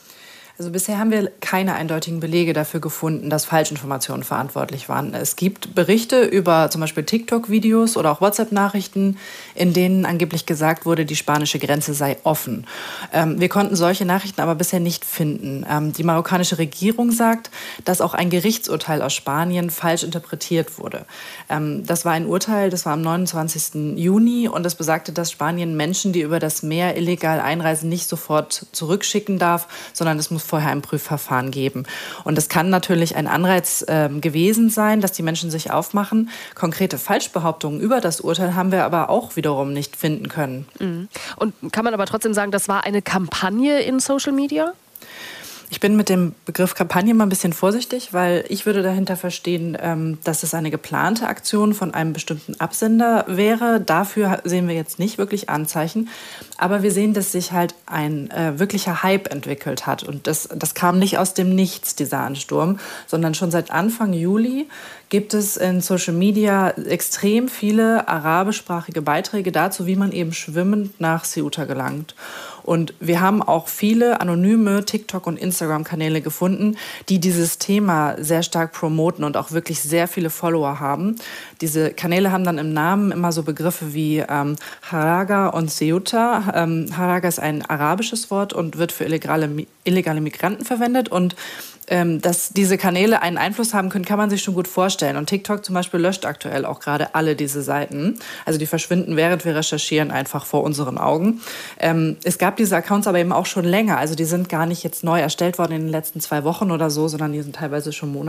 Also bisher haben wir keine eindeutigen Belege dafür gefunden, dass Falschinformationen verantwortlich waren. Es gibt Berichte über zum Beispiel TikTok-Videos oder auch WhatsApp-Nachrichten, in denen angeblich gesagt wurde, die spanische Grenze sei offen. Ähm, wir konnten solche Nachrichten aber bisher nicht finden. Ähm, die marokkanische Regierung sagt, dass auch ein Gerichtsurteil aus Spanien falsch interpretiert wurde. Ähm, das war ein Urteil, das war am neunundzwanzigsten Juni und das besagte, dass Spanien Menschen, die über das Meer illegal einreisen, nicht sofort zurückschicken darf, sondern es muss vorher ein Prüfverfahren geben. Und es kann natürlich ein Anreiz äh, gewesen sein, dass die Menschen sich aufmachen. Konkrete Falschbehauptungen über das Urteil haben wir aber auch wiederum nicht finden können. Mhm. Und kann man aber trotzdem sagen, das war eine Kampagne in Social Media? Ich bin mit dem Begriff Kampagne mal ein bisschen vorsichtig, weil ich würde dahinter verstehen, ähm, dass es eine geplante Aktion von einem bestimmten Absender wäre. Dafür sehen wir jetzt nicht wirklich Anzeichen. Aber wir sehen, dass sich halt ein äh, wirklicher Hype entwickelt hat. Und das, das kam nicht aus dem Nichts, dieser Ansturm, sondern schon seit Anfang Juli gibt es in Social Media extrem viele arabischsprachige Beiträge dazu, wie man eben schwimmend nach Ceuta gelangt. Und wir haben auch viele anonyme TikTok- und Instagram-Kanäle gefunden, die dieses Thema sehr stark promoten und auch wirklich sehr viele Follower haben. Diese Kanäle haben dann im Namen immer so Begriffe wie ähm, Haraga und Ceuta. Ähm, Haraga ist ein arabisches Wort und wird für illegale, illegale Migranten verwendet. Und ähm, dass diese Kanäle einen Einfluss haben können, kann man sich schon gut vorstellen. Und TikTok zum Beispiel löscht aktuell auch gerade alle diese Seiten. Also die verschwinden, während wir recherchieren, einfach vor unseren Augen. Ähm, es gab diese Accounts aber eben auch schon länger. Also die sind gar nicht jetzt neu erstellt worden in den letzten zwei Wochen oder so, sondern die sind teilweise schon Monate